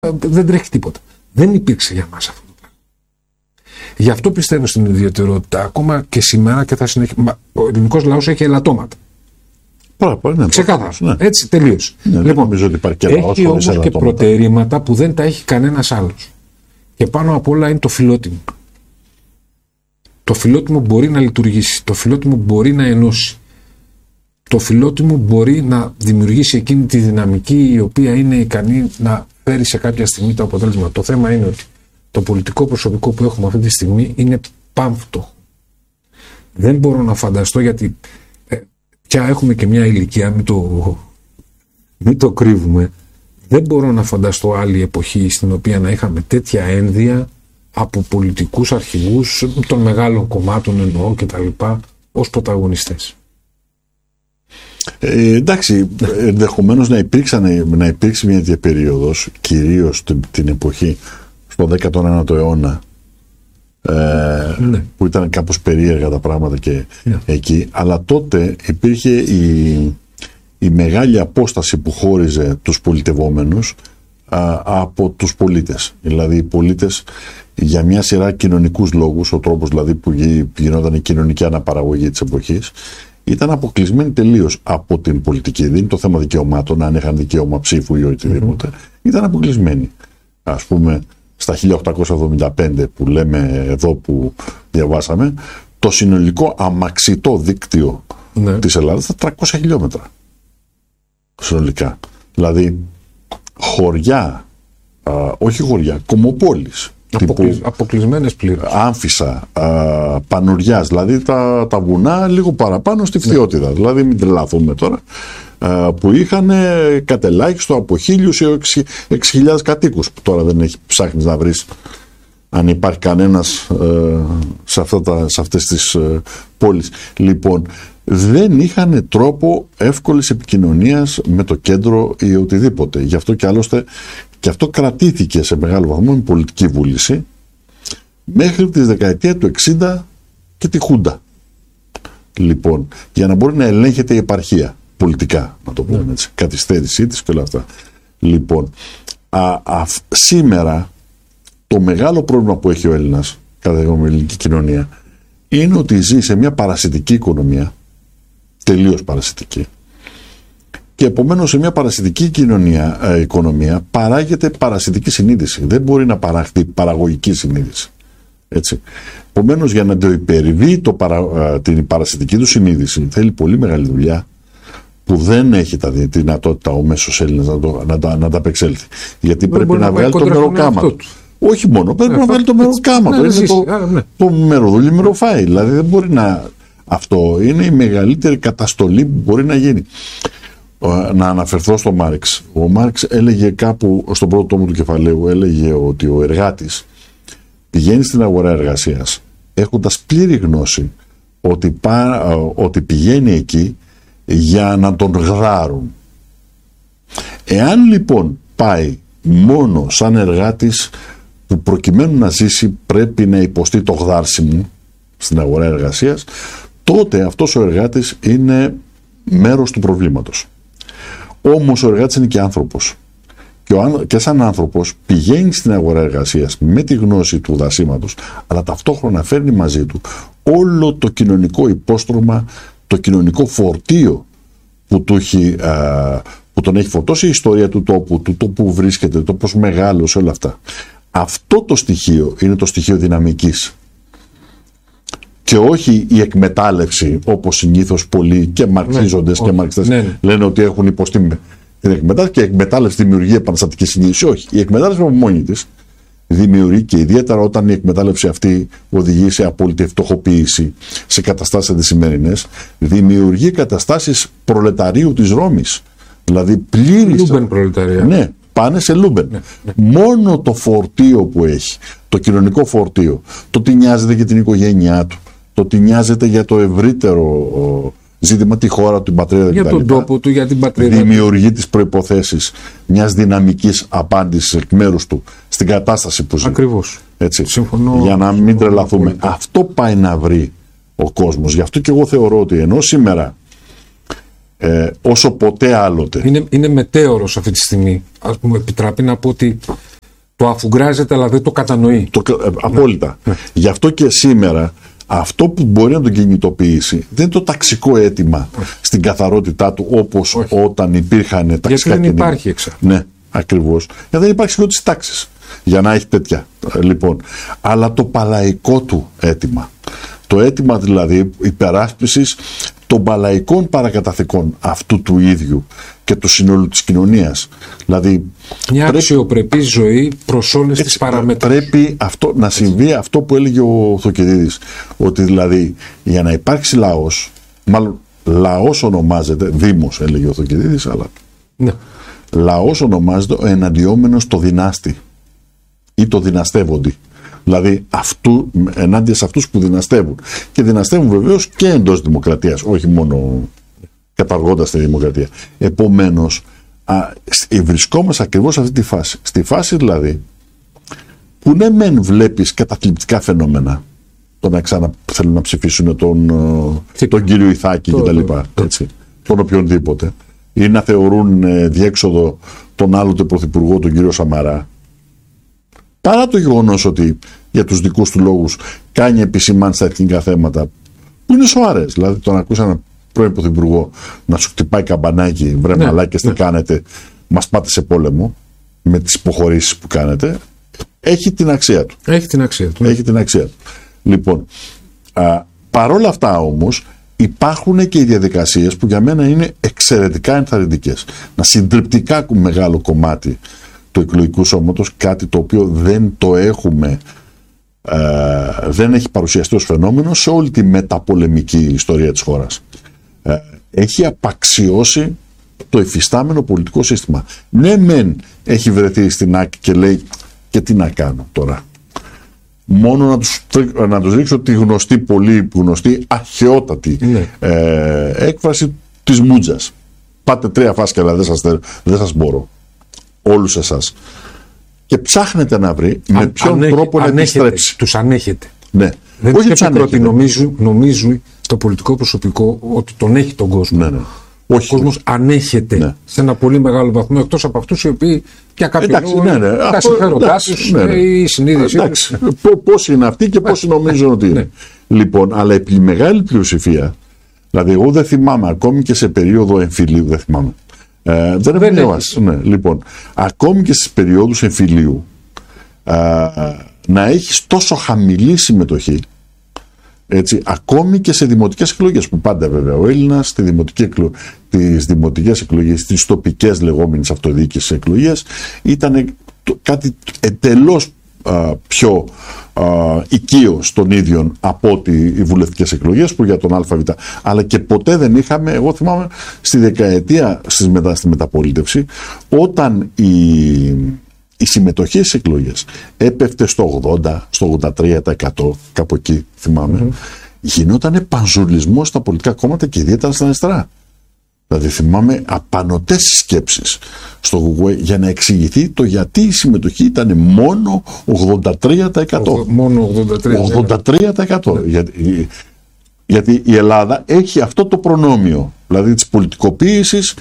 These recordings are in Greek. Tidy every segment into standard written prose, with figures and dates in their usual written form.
δεν τρέχει τίποτα. Δεν υπήρξε για μας αυτό το πράγμα. Γι' αυτό πιστεύω στην ιδιαιτερότητα ακόμα και σήμερα και θα συνεχίσει. Ο ελληνικός λαός έχει ελαττώματα. Ναι, ξεκάθαρα. Ναι. Έτσι τελείωσε. Ναι, λοιπόν, έχει όμως και προτερήματα που δεν τα έχει κανένας άλλος. Και πάνω απ' όλα είναι το φιλότιμο. Το φιλότιμο μπορεί να λειτουργήσει. Το φιλότιμο μπορεί να ενώσει. Το φιλότιμο μπορεί να δημιουργήσει εκείνη τη δυναμική η οποία είναι ικανή να φέρει σε κάποια στιγμή το αποτέλεσμα. Το θέμα είναι ότι το πολιτικό προσωπικό που έχουμε αυτή τη στιγμή είναι πάμφτωχο. Δεν μπορώ να φανταστώ, γιατί πια έχουμε και μια ηλικία, μην το κρύβουμε. Δεν μπορώ να φανταστώ άλλη εποχή στην οποία να είχαμε τέτοια ένδια από πολιτικούς αρχηγούς των μεγάλων κομμάτων, εννοώ και τα λοιπά, ως πρωταγωνιστές. Εντάξει, ενδεχομένως να υπήρξε μια τέτοια περίοδος, κυρίως την εποχή στο 19ο αιώνα, ναι, που ήταν κάπως περίεργα τα πράγματα και εκεί, αλλά τότε υπήρχε η μεγάλη απόσταση που χώριζε τους πολιτευόμενους από τους πολίτες. Δηλαδή οι πολίτες, για μια σειρά κοινωνικούς λόγους, ο τρόπος δηλαδή που γινόταν η κοινωνική αναπαραγωγή της εποχής, ήταν αποκλεισμένοι τελείως από την πολιτική. Δεν είναι το θέμα δικαιωμάτων, αν είχαν δικαίωμα ψήφου ή οτιδήποτε. Ήταν αποκλεισμένοι. Ας πούμε, στα 1875 που λέμε εδώ που διαβάσαμε, το συνολικό αμαξιτό δίκτυο της Ελλάδας ήταν 300 χιλιόμετρα. Συνολικά. Δηλαδή, χωριά, όχι χωριά, κομμοπόλεις. Αποκλεισμένες πλήρως. Άμφισσα, Πανουριάς, δηλαδή τα βουνά λίγο παραπάνω στη Φθιώτιδα. Ναι. Δηλαδή, μην τρελαθούμε τώρα, που είχαν κατελάχιστο από 1.000 έως 6.000 κατοίκους. Που τώρα δεν έχει ψάχνεις να βρεις αν υπάρχει κανένας σε αυτές τις πόλεις. Λοιπόν, δεν είχαν τρόπο εύκολης επικοινωνίας με το κέντρο ή οτιδήποτε. Γι' αυτό και άλλωστε και αυτό κρατήθηκε σε μεγάλο βαθμό με πολιτική βούληση μέχρι τη δεκαετία του 60 και τη Χούντα. Λοιπόν, για να μπορεί να ελέγχεται η επαρχία πολιτικά, να το πούμε έτσι, καθυστέρησή της και όλα αυτά. Λοιπόν, σήμερα το μεγάλο πρόβλημα που έχει ο Έλληνας, κατά την ελληνική κοινωνία, είναι ότι ζει σε μια παρασιτική οικονομία, τελείως παρασιτική, και επομένως σε μια παρασιτική οικονομία παράγεται παρασιτική συνείδηση. Δεν μπορεί να παραχθεί παραγωγική συνείδηση. Έτσι. Επομένως, για να το υπερβεί την παρασιτική του συνείδηση, θέλει πολύ μεγάλη δουλειά που δεν έχει τη δυνατότητα ο μέσος Έλληνας να τα απεξέλθει. Γιατί πρέπει να βγάλει το μεροκάμα του. Όχι μόνο, πρέπει να βγάλει το μεροκάμα του. Είναι το μεροδούλι μεροφάει. Δηλαδή δεν μπορεί να. Αυτό είναι η μεγαλύτερη καταστολή που μπορεί να γίνει. Να αναφερθώ στο Μάρξ. Ο Μάρξ έλεγε κάπου στον πρώτο τόμο του κεφαλαίου, έλεγε ότι ο εργάτης πηγαίνει στην αγορά εργασίας έχοντας πλήρη γνώση ότι πηγαίνει εκεί για να τον γδάρουν. Εάν λοιπόν πάει μόνο σαν εργάτης που προκειμένου να ζήσει πρέπει να υποστεί το γδάρσιμο στην αγορά εργασίας, τότε αυτός ο εργάτης είναι μέρος του προβλήματος. Όμως ο εργάτης είναι και άνθρωπος. Και σαν άνθρωπος πηγαίνει στην αγορά εργασίας με τη γνώση του δασίματος, αλλά ταυτόχρονα φέρνει μαζί του όλο το κοινωνικό υπόστρωμα, το κοινωνικό φορτίο που τον έχει φορτώσει η ιστορία του τόπου, το που βρίσκεται, το πώς μεγάλωσε, όλα αυτά. Αυτό το στοιχείο είναι το στοιχείο δυναμικής. Και όχι η εκμετάλλευση, όπως συνήθως πολλοί και μαρξίζοντες και μαρξιστές λένε ότι έχουν υποστεί την εκμετάλλευση, και η εκμετάλλευση δημιουργεί επαναστατική συνείδηση. Όχι. Η εκμετάλλευση από μόνη της δημιουργεί, και ιδιαίτερα όταν η εκμετάλλευση αυτή οδηγεί σε απόλυτη φτωχοποίηση, σε καταστάσεις αντισημερινές, δημιουργεί καταστάσεις προλεταρίου της Ρώμης. Δηλαδή πλήρης. Λούμπεν προλεταρία. Ναι, πάνε σε Λούμπεν. Μόνο το φορτίο που έχει, το κοινωνικό φορτίο, το ότι νοιάζεται για την οικογένειά του, το ότι νοιάζεται για το ευρύτερο ζήτημα, τη χώρα του, την πατρίδα κτλ. Για τον τόπο του, για την πατρίδα. Δημιουργεί τις προϋποθέσεις μιας δυναμικής απάντησης εκ μέρους του στην κατάσταση που ζει. Ακριβώς. Έτσι. Συμφωνώ. Για να μην τρελαθούμε. Αυτό πάει να βρει ο κόσμος. Γι' αυτό και εγώ θεωρώ ότι ενώ σήμερα όσο ποτέ άλλοτε. Είναι μετέωρος αυτή τη στιγμή. Ας πούμε, επιτράπει να πω ότι Το αφουγκράζεται, αλλά δεν το κατανοεί. Απόλυτα. Γι' αυτό και σήμερα αυτό που μπορεί να τον κινητοποιήσει δεν είναι το ταξικό αίτημα στην καθαρότητά του, όπως όταν υπήρχαν ταξικά κινήματα. Γιατί δεν υπάρχει εξα. Ναι, ακριβώς. Γιατί δεν υπάρχει συγκρότηση τάξης για να έχει τέτοια. Λοιπόν, αλλά το παλαϊκό του αίτημα. Το αίτημα δηλαδή υπεράσπισης των παλαϊκών παρακαταθήκων αυτού του ίδιου και του συνόλου της κοινωνίας. Δηλαδή, μια αξιοπρεπή ζωή προς όλες τις παραμέτρους. Πρέπει αυτό, να συμβεί αυτό που έλεγε ο Θωκυδίδης, ότι δηλαδή για να υπάρξει λαός, μάλλον λαός ονομάζεται, δήμος έλεγε ο Θωκυδίδης, αλλά ναι. Λαός ονομάζεται ο εναντιόμενος το δυνάστη ή το δυναστεύοντι. Δηλαδή ενάντια σε αυτούς που δυναστεύουν. Και δυναστεύουν βεβαίως και εντός δημοκρατίας, όχι μόνο καταργώντας τη δημοκρατία. Επομένως, βρισκόμαστε ακριβώς σε αυτή τη φάση. Στη φάση δηλαδή που ναι μεν βλέπεις καταθλιπτικά φαινόμενα, το να θέλουν να ψηφίσουν τον κύριο Ιθάκη κτλ. Τον οποιονδήποτε. Ή να θεωρούν διέξοδο τον άλλοτε πρωθυπουργό, τον κύριο Σαμαρά. Παρά το γεγονός ότι για τους δικούς του λόγους κάνει επισημάνσεις στα εθνικά θέματα που είναι σοβαρές. Δηλαδή τον ακούσα έναν πρώην πρωθυπουργό να σου χτυπάει καμπανάκι, βρε μαλάκες, τι κάνετε, μας πάτε σε πόλεμο με τις υποχωρήσεις που κάνετε. Έχει την αξία του. Έχει την αξία του. Λοιπόν, παρόλα αυτά όμως υπάρχουν και οι διαδικασίες που για μένα είναι εξαιρετικά ενθαρρυντικές. Ένα συντριπτικά μεγάλο κομμάτι του εκλογικού σώματος, κάτι το οποίο δεν το έχουμε, δεν έχει παρουσιαστεί ως φαινόμενο σε όλη τη μεταπολεμική ιστορία της χώρας. Έχει απαξιώσει το υφιστάμενο πολιτικό σύστημα. Ναι μεν έχει βρεθεί στην άκρη και λέει και τι να κάνω τώρα. Μόνο να τους ρίξω τη γνωστή, πολύ γνωστή, αχαιότατη έκφραση της μούτζας. Πάτε 3 φάσκελα, δεν σας μπορώ. Όλους εσάς. Και ψάχνετε να βρει με ποιον τρόπο να επιστρέψει. Τους ανέχετε. Ναι. Δεν όχι τους ανέχετε. Νομίζουν στο πολιτικό προσωπικό ότι τον έχει τον κόσμο. Ναι. Ο κόσμος ανέχεται σε ένα πολύ μεγάλο βαθμό, εκτός από αυτούς οι οποίοι για κάποιο λόγο τα συμφέροντά τους η συνείδησή τους. Πώς είναι αυτοί και πώς νομίζουν ότι είναι. Λοιπόν, αλλά η μεγάλη πλειοψηφία, δηλαδή εγώ δεν θυμάμαι ακόμη και σε περίοδο εμφυλίου, δεν θυμάμαι. Δεν έχω διαβάσει. Λοιπόν, ακόμη και στις περιόδους εμφυλίου να έχεις τόσο χαμηλή συμμετοχή, έτσι, ακόμη και σε δημοτικές εκλογές, που πάντα βέβαια ο Έλληνας τις δημοτικές εκλογές, τις τοπικές λεγόμενες αυτοδιοίκησης εκλογές ήταν κάτι εντελώς πιο οικείο των ίδιων από ότι οι βουλευτικές εκλογές που για τον ΑΒ. Αλλά και ποτέ δεν είχαμε, εγώ θυμάμαι στη δεκαετία στη μεταπολίτευση, όταν η συμμετοχή στις εκλογές έπεφτε στο 80, στο 83%, κάπου εκεί θυμάμαι, γινόταν πανζουλισμός στα πολιτικά κόμματα και ιδιαίτερα στα αριστερά. Δηλαδή θυμάμαι απανωτές σκέψεις στο Google για να εξηγηθεί το γιατί η συμμετοχή ήταν μόνο 83%. Μόνο 83%. Γιατί η Ελλάδα έχει αυτό το προνόμιο, δηλαδή της πολιτικοποίησης,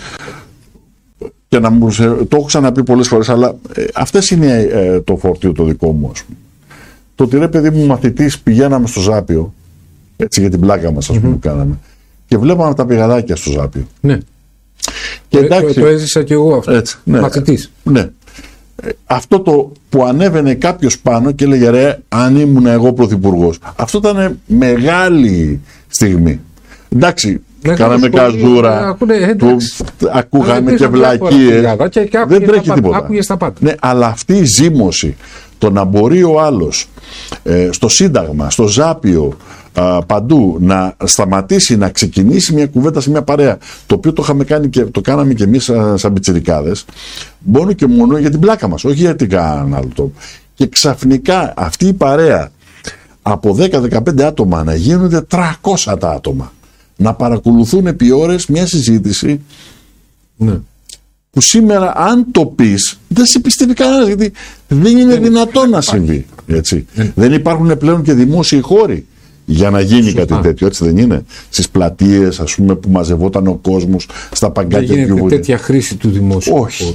και το έχω ξαναπεί πολλές φορές, αλλά αυτές είναι το φορτίο το δικό μου, ας πούμε. Το ότι ρε παιδί μου μαθητής πηγαίναμε στο Ζάπιο, έτσι για την πλάκα μας, ας πούμε, που κάναμε, και βλέπαμε τα πηγαδάκια στο Ζάπιο. Ναι. Και εντάξει, το έζησα κι εγώ αυτό. Έτσι, ναι, μαθητής. Ναι. Αυτό το που ανέβαινε κάποιος πάνω και έλεγε ρε, αν ήμουν εγώ πρωθυπουργός. Αυτό ήταν μεγάλη στιγμή. Εντάξει, κάναμε καζούρα, ακούγαμε και βλακίες. Δεν τρέχει τίποτα. Ναι, αλλά αυτή η ζήμωση, το να μπορεί ο άλλος στο Σύνταγμα, στο Ζάπιο, παντού να σταματήσει να ξεκινήσει μια κουβέντα σε μια παρέα, το οποίο το είχαμε κάνει και το κάναμε και εμείς σαν πιτσιρικάδες, μόνο και μόνο για την πλάκα μας, όχι γιατί κάναν άλλο το. Και ξαφνικά αυτή η παρέα από 10-15 άτομα να γίνονται 300 τα άτομα, να παρακολουθούν επί ώρες μια συζήτηση, ναι, που σήμερα αν το πεις δεν σε πιστεύει κανένας, γιατί δεν είναι δυνατόν να συμβεί, έτσι. Δεν υπάρχουν πλέον και δημόσιοι χώροι για να γίνει κάτι τέτοιο, έτσι δεν είναι? Στις πλατείες, ας πούμε, που μαζευόταν ο κόσμος, στα παγκάκια. Δεν γίνεται τέτοια χρήση του δημόσιου χώρου.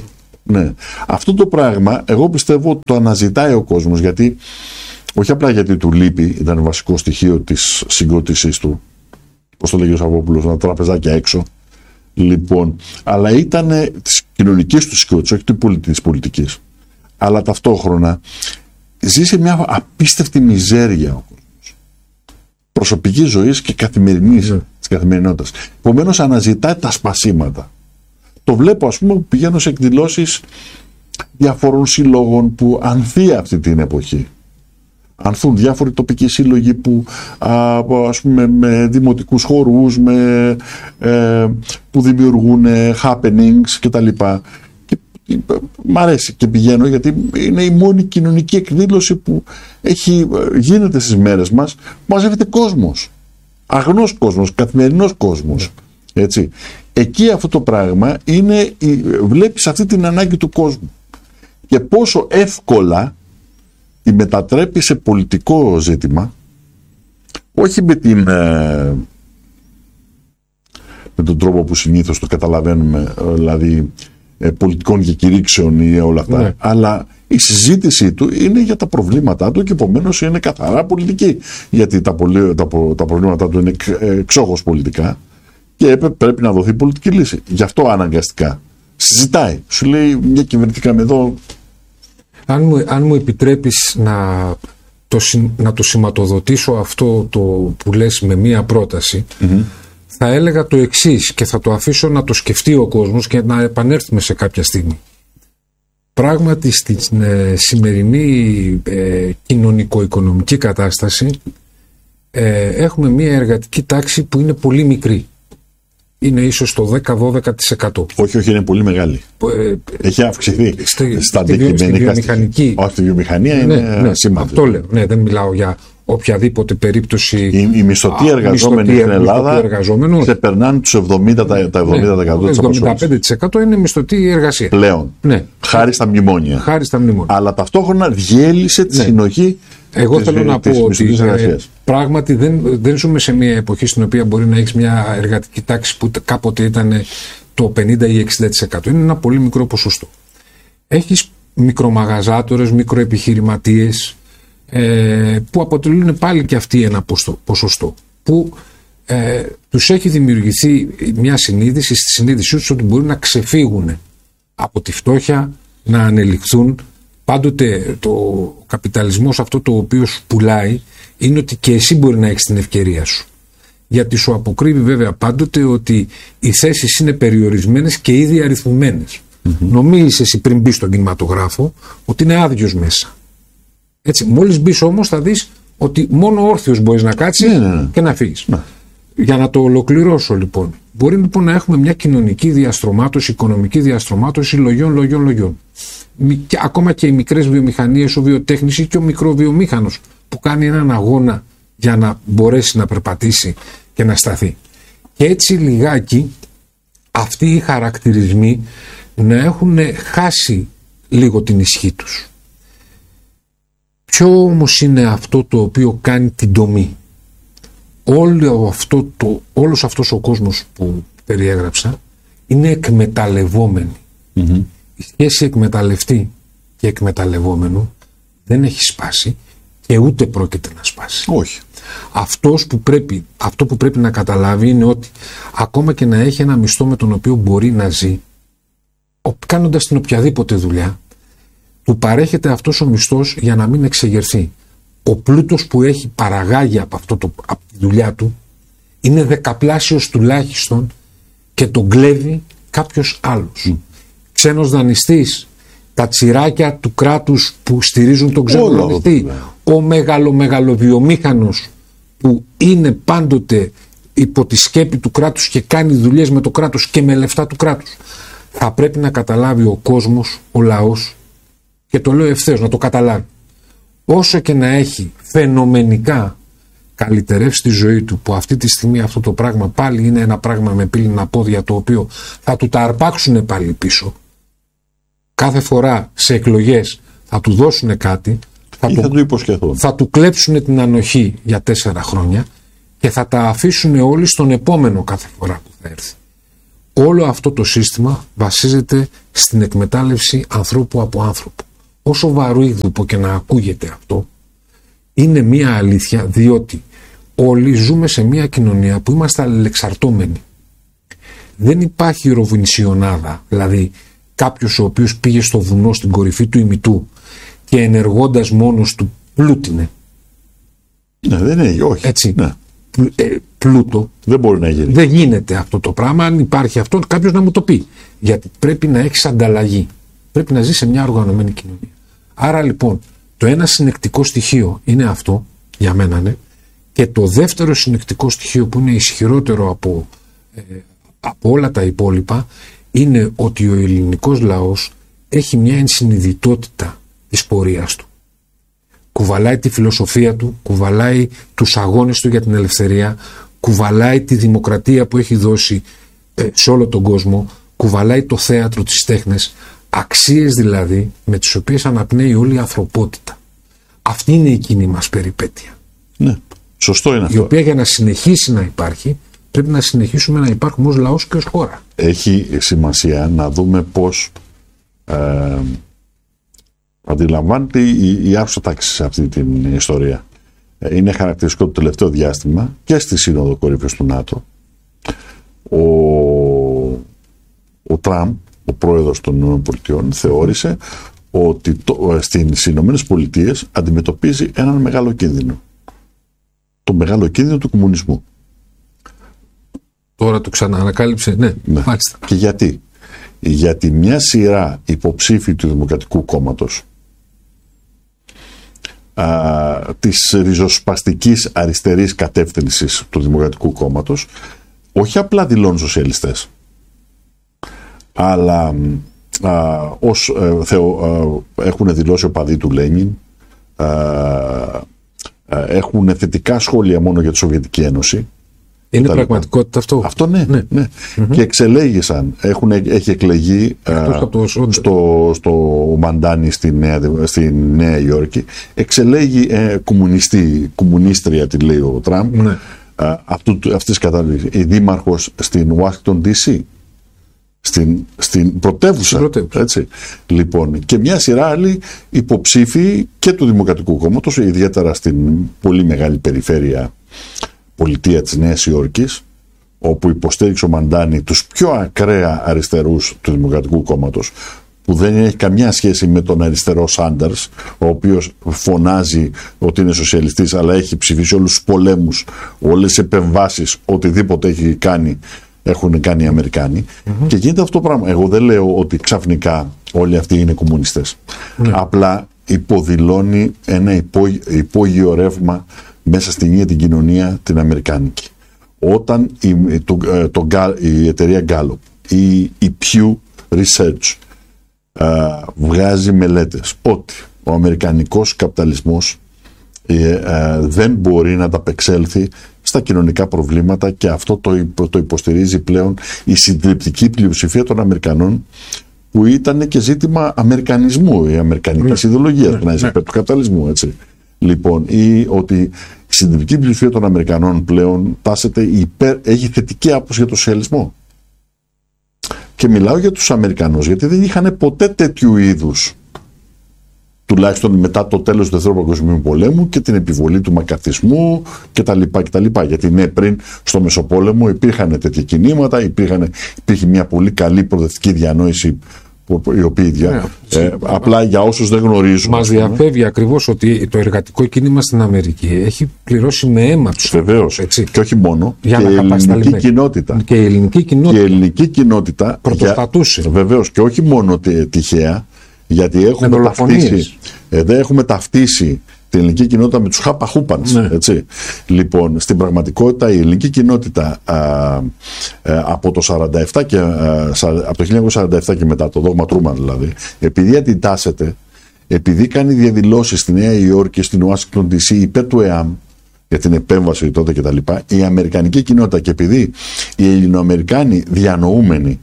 Ναι. Αυτό το πράγμα, εγώ πιστεύω το αναζητάει ο κόσμος, γιατί όχι απλά γιατί του λείπει, ήταν βασικό στοιχείο της συγκρότησής του, πώς το λέγει ο Σαββόπουλος, ένα τραπεζάκι έξω, λοιπόν, αλλά ήταν της κοινωνικής του συγκρότησης, όχι της πολιτικής. Αλλά ταυτόχρονα ζει σε μια απίστευτη μιζέρια ο κόσμος. Προσωπικής ζωής και καθημερινής, της καθημερινότητας. Επομένως αναζητάει τα σπασίματα. Το βλέπω, ας πούμε, που πηγαίνω σε εκδηλώσεις διαφορών συλλόγων που ανθεί αυτή την εποχή. Ανθούν διάφοροι τοπικοί σύλλογοι που, ας πούμε, με δημοτικούς χορούς, που δημιουργούν happenings κτλ. Μ' αρέσει και πηγαίνω, γιατί είναι η μόνη κοινωνική εκδήλωση που γίνεται στις μέρες μας, που μαζεύεται κόσμος. Αγνός κόσμος, καθημερινός κόσμος. Έτσι. Εκεί αυτό το πράγμα βλέπεις αυτή την ανάγκη του κόσμου. Και πόσο εύκολα τη μετατρέπει σε πολιτικό ζήτημα, όχι με τον τρόπο που συνήθως το καταλαβαίνουμε, δηλαδή πολιτικών διακηρύξεων ή όλα αυτά, ναι, αλλά η συζήτησή του είναι για τα προβλήματά του και επομένως είναι καθαρά πολιτική, γιατί τα προβλήματά του είναι εξόχως πολιτικά και πρέπει να δοθεί πολιτική λύση. Γι' αυτό αναγκαστικά συζητάει. Σου λέει, μια κυβερνητικά εδώ. Αν μου επιτρέπεις να το σηματοδοτήσω αυτό το που λες με μία πρόταση, θα έλεγα το εξής και θα το αφήσω να το σκεφτεί ο κόσμος και να επανέλθουμε σε κάποια στιγμή. Πράγματι στην σημερινή κοινωνικο-οικονομική κατάσταση έχουμε μία εργατική τάξη που είναι πολύ μικρή. Είναι ίσως το 10-12%. Όχι, είναι πολύ μεγάλη. Έχει αυξηθεί στα βιομηχανική. Όχι, στη βιομηχανία είναι σημαντικό. Αυτό λέω. Ναι, δεν μιλάω για οποιαδήποτε περίπτωση. Οι μισθωτοί εργαζόμενοι στην Ελλάδα ξεπερνάνε τους 70% της απασχόλησης. 75% είναι μισθωτή εργασία. Πλέον. Ναι. Χάρη στα μνημόνια. Αλλά ταυτόχρονα διέλυσε τη συνοχή. Εγώ θέλω να πω ότι πράγματι δεν ζούμε σε μια εποχή στην οποία μπορεί να έχεις μια εργατική τάξη που κάποτε ήταν το 50 ή 60%. Είναι ένα πολύ μικρό ποσοστό. Έχεις μικρομαγαζάτορες, μικροεπιχειρηματίες που αποτελούν πάλι και αυτοί ένα ποσοστό, που τους έχει δημιουργηθεί μια συνείδηση, στη συνείδησή τους ότι μπορεί να ξεφύγουν από τη φτώχεια, να ανελιχθούν. Πάντοτε το καπιταλισμός, αυτό το οποίο σου πουλάει, είναι ότι και εσύ μπορεί να έχεις την ευκαιρία σου. Γιατί σου αποκρύβει βέβαια πάντοτε ότι οι θέσεις είναι περιορισμένες και ήδη αριθμημένες. Νομίζεις εσύ πριν μπεις στον κινηματογράφο ότι είναι άδειος μέσα. Έτσι, μόλις μπεις όμως θα δεις ότι μόνο όρθιος μπορείς να κάτσεις και να φύγεις. Για να το ολοκληρώσω λοιπόν, μπορεί λοιπόν να έχουμε μια κοινωνική διαστρωμάτωση, οικονομική διαστρωμάτωση λογιών. Και ακόμα και οι μικρές βιομηχανίες, ο βιοτέχνης ή και ο μικροβιομήχανος που κάνει έναν αγώνα για να μπορέσει να περπατήσει και να σταθεί. Και έτσι λιγάκι αυτοί οι χαρακτηρισμοί να έχουν χάσει λίγο την ισχύ τους. Ποιο όμως είναι αυτό το οποίο κάνει την τομή? Όλος αυτός ο κόσμος που περιέγραψα είναι εκμεταλλευόμενοι. Η σχέση εκμεταλλευτή και εκμεταλλευόμενου δεν έχει σπάσει και ούτε πρόκειται να σπάσει. Όχι. Αυτό που πρέπει να καταλάβει είναι ότι ακόμα και να έχει ένα μισθό με τον οποίο μπορεί να ζει, κάνοντας την οποιαδήποτε δουλειά, του παρέχεται αυτός ο μισθός για να μην εξεγερθεί. Ο πλούτος που έχει παραγάγει από τη δουλειά του είναι δεκαπλάσιος τουλάχιστον και τον κλέβει κάποιος άλλος. Ξένος δανειστής, τα τσιράκια του κράτους που στηρίζουν τον ξένο δανειστή, ο μεγαλοβιομήχανος που είναι πάντοτε υπό τη σκέπη του κράτους και κάνει δουλειές με το κράτος και με λεφτά του κράτους. Θα πρέπει να καταλάβει ο κόσμος, ο λαός, και το λέω ευθέως, να το καταλάβει. Όσο και να έχει φαινομενικά καλυτερεύσει τη ζωή του, που αυτή τη στιγμή αυτό το πράγμα πάλι είναι ένα πράγμα με πύληνα πόδια, το οποίο θα του τα αρπάξουν πάλι πίσω. Κάθε φορά σε εκλογές θα του δώσουν κάτι, θα του κλέψουν την ανοχή για 4 χρόνια και θα τα αφήσουν όλοι στον επόμενο κάθε φορά που θα έρθει. Όλο αυτό το σύστημα βασίζεται στην εκμετάλλευση ανθρώπου από άνθρωπο. Όσο βαρύδουπο και να ακούγεται αυτό, είναι μία αλήθεια, διότι όλοι ζούμε σε μία κοινωνία που είμαστε αλληλεξαρτώμενοι. Δεν υπάρχει ροβινσιονάδα, δηλαδή κάποιος ο οποίος πήγε στο βουνό στην κορυφή του ημιτού και ενεργώντας μόνος του πλούτινε. Ναι, δεν είναι, όχι. Έτσι. Ναι. Πλούτο. Δεν μπορεί να γίνει. Δεν γίνεται αυτό το πράγμα. Αν υπάρχει αυτό, κάποιος να μου το πει. Γιατί πρέπει να έχεις ανταλλαγή. Πρέπει να ζεις σε μια οργανωμένη κοινωνία. Άρα λοιπόν, το ένα συνεκτικό στοιχείο είναι αυτό, για μένα ναι, και το δεύτερο συνεκτικό στοιχείο που είναι ισχυρότερο από όλα τα υπόλοιπα είναι ότι ο ελληνικός λαός έχει μια ενσυνειδητότητα της πορείας του. Κουβαλάει τη φιλοσοφία του, κουβαλάει τους αγώνες του για την ελευθερία, κουβαλάει τη δημοκρατία που έχει δώσει σε όλο τον κόσμο, κουβαλάει το θέατρο, τις τέχνες, αξίες δηλαδή με τις οποίες αναπνέει όλη η ανθρωπότητα. Αυτή είναι η κοινή μας περιπέτεια. Ναι, σωστό είναι αυτό. Η οποία για να συνεχίσει να υπάρχει πρέπει να συνεχίσουμε να υπάρχουμε ως λαός και ως χώρα. Έχει σημασία να δούμε πώς αντιλαμβάνεται η άρχουσα τάξη σε αυτή την ιστορία. Είναι χαρακτηριστικό το τελευταίο διάστημα και στη Σύνοδο Κορυφής του ΝΑΤΟ ο Τραμπ, ο πρόεδρος των ΗΠΑ, θεώρησε ότι στις ΗΠΑ αντιμετωπίζει έναν μεγάλο κίνδυνο. Το μεγάλο κίνδυνο του κομμουνισμού. Τώρα το ξαναανακάλυψε, ναι. Μάλιστα. Και γιατί? Γιατί μια σειρά υποψήφοι του Δημοκρατικού Κόμματος της ριζοσπαστικής αριστερής κατεύθυνσης του Δημοκρατικού Κόμματος όχι απλά σοσιαλιστές, αλλά έχουν δηλώσει οπαδοί του Λένιν, έχουν θετικά σχόλια μόνο για τη Σοβιετική Ένωση. Είναι πραγματικότητα αυτό? Αυτό ναι. Mm-hmm. Και εξελέγησαν. Έχει εκλεγεί στο Μαντάνι στη Νέα Υόρκη. Εξελέγει κομμουνίστρια, τη λέει ο Τραμπ, ναι. Αυτής της κατάλληλης. Η δήμαρχος στην Ουάσιγκτον DC. Στην πρωτεύουσα. Έτσι. Λοιπόν, και μια σειρά άλλοι υποψήφοι και του Δημοκρατικού Κόμματος, ιδιαίτερα στην πολύ μεγάλη περιφέρεια πολιτεία της Νέας Υόρκης, όπου υποστήριξε ο Μαντάνι τους πιο ακραία αριστερούς του Δημοκρατικού Κόμματος, που δεν έχει καμιά σχέση με τον αριστερό Σάντερς, ο οποίος φωνάζει ότι είναι σοσιαλιστής, αλλά έχει ψηφίσει όλους τους πολέμους, όλες τις επεμβάσεις, οτιδήποτε έχουν κάνει οι Αμερικάνοι. Mm-hmm. Και γίνεται αυτό το πράγμα. Εγώ δεν λέω ότι ξαφνικά όλοι αυτοί είναι κομμουνιστές. Mm-hmm. Απλά υποδηλώνει ένα υπόγειο ρεύμα μέσα στην ίδια την κοινωνία την αμερικάνικη. Όταν η εταιρεία Gallup ή η Pew Research βγάζει μελέτες ότι ο αμερικανικός καπιταλισμός δεν μπορεί να ανταπεξέλθει στα κοινωνικά προβλήματα, και αυτό το υποστηρίζει πλέον η συντριπτική πλειοψηφία των Αμερικανών, που ήταν και ζήτημα αμερικανισμού, η αμερικανική ιδεολογία του καπιταλισμού, έτσι. Λοιπόν, ή ότι η συντριπτική πλειοψηφία των Αμερικανών πλέον τάσεται έχει θετική άποψη για το σοσιαλισμό. Και μιλάω για τους Αμερικανούς, γιατί δεν είχαν ποτέ τέτοιου είδους, τουλάχιστον μετά το τέλος του Δεύτερου Παγκοσμίου Πολέμου και την επιβολή του μακαρθισμού κτλ. Γιατί ναι, πριν στο Μεσοπόλεμο υπήρχαν τέτοια κινήματα, υπήρχε μια πολύ καλή προοδευτική διανόηση, οι οποίοι απλά για όσους δεν γνωρίζουν. Μας διαφεύγει ακριβώς ότι το εργατικό κίνημα στην Αμερική έχει πληρώσει με αίμα τους. Βεβαίως. Και όχι μόνο. Για και η ελληνική κοινότητα. Και η ελληνική κοινότητα. Πρωτοστατούσε. Βεβαίως. Και όχι μόνο τυχαία. Γιατί έχουμε ταυτίσει την ελληνική κοινότητα με τους χάπα-χούπανς. Ναι. Λοιπόν, στην πραγματικότητα η ελληνική κοινότητα από το 1947 και μετά, το δόγμα Τρούμαν δηλαδή, επειδή αντιτάσσεται, επειδή κάνει διαδηλώσεις στη Νέα Υόρκη, στην Ουάσιγκτον DC υπέρ του ΕΑΜ για την επέμβαση τότε κτλ., η αμερικανική κοινότητα, και επειδή οι Ελληνοαμερικάνοι διανοούμενοι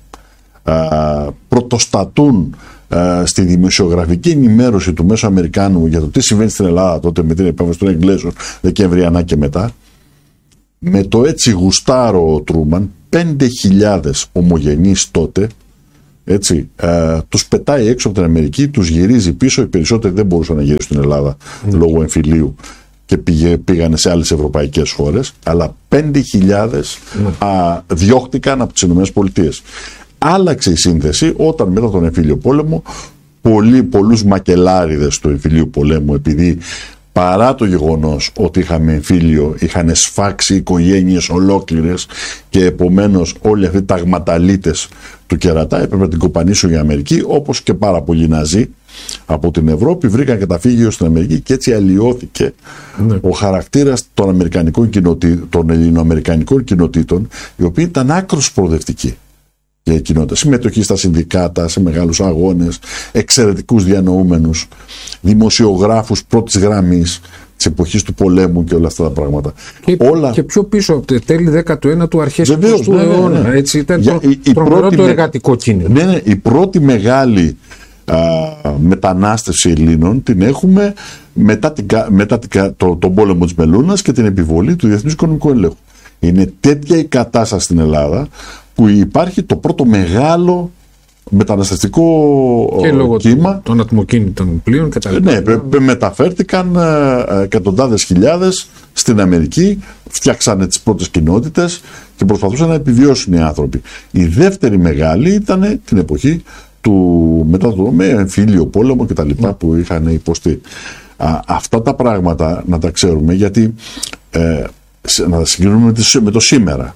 πρωτοστατούν στη δημοσιογραφική ενημέρωση του Μέσου Αμερικάνου για το τι συμβαίνει στην Ελλάδα τότε με την επέμβαση των Εγγλέζων Δεκεμβριανά και μετά, με το έτσι γουστάρο ο Τρούμαν, 5.000 ομογενείς τότε, έτσι, τους πετάει έξω από την Αμερική, τους γυρίζει πίσω. Οι περισσότεροι δεν μπορούσαν να γυρίσουν στην Ελλάδα λόγω εμφυλίου και πήγανε σε άλλες ευρωπαϊκές χώρες, αλλά 5.000 διώχτηκαν από τις ΗΠΑ. Άλλαξε η σύνθεση όταν μετά τον εμφύλιο πόλεμο πολλούς μακελάριδες του εμφυλίου πολέμου, επειδή παρά το γεγονός ότι είχαμε εμφύλιο, είχαν σφάξει οικογένειες ολόκληρες και επομένως όλοι αυτοί οι ταγματαλίτες του κερατά έπρεπε να την κοπανίσουν η Αμερική, όπως και πάρα πολλοί Ναζί από την Ευρώπη βρήκαν καταφύγιο στην Αμερική και έτσι αλλοιώθηκε ο χαρακτήρας των ελληνοαμερικανικών κοινοτήτων, οι οποίοι ήταν άκρως προοδευτικοί. Και κοινότητα, συμμετοχή στα συνδικάτα, σε μεγάλους αγώνες, εξαιρετικούς διανοούμενους, δημοσιογράφους πρώτης γραμμής της εποχής του πολέμου και όλα αυτά τα πράγματα. Και πιο πίσω από το τέλη 19ου, αρχές του 20ου αιώνα. Έτσι, ήταν τρομερό το εργατικό κίνημα. Ναι, η πρώτη μεγάλη μετανάστευση Ελλήνων την έχουμε μετά τον πόλεμο της Μελούνας και την επιβολή του Διεθνούς Οικονομικού Ελέγχου. Είναι τέτοια η κατάσταση στην Ελλάδα που υπάρχει το πρώτο μεγάλο μεταναστευτικό κύμα. Των ατμοκίνητων πλοίων και τα λοιπά. Ναι, μεταφέρθηκαν εκατοντάδες χιλιάδες στην Αμερική, φτιάξανε τις πρώτες κοινότητες και προσπαθούσαν να επιβιώσουν οι άνθρωποι. Η δεύτερη μεγάλη ήταν την εποχή μετά το εμφύλιο πόλεμο και τα λοιπά που είχαν υποστεί. Αυτά τα πράγματα να τα ξέρουμε, γιατί να τα συγκρίνουμε με το σήμερα.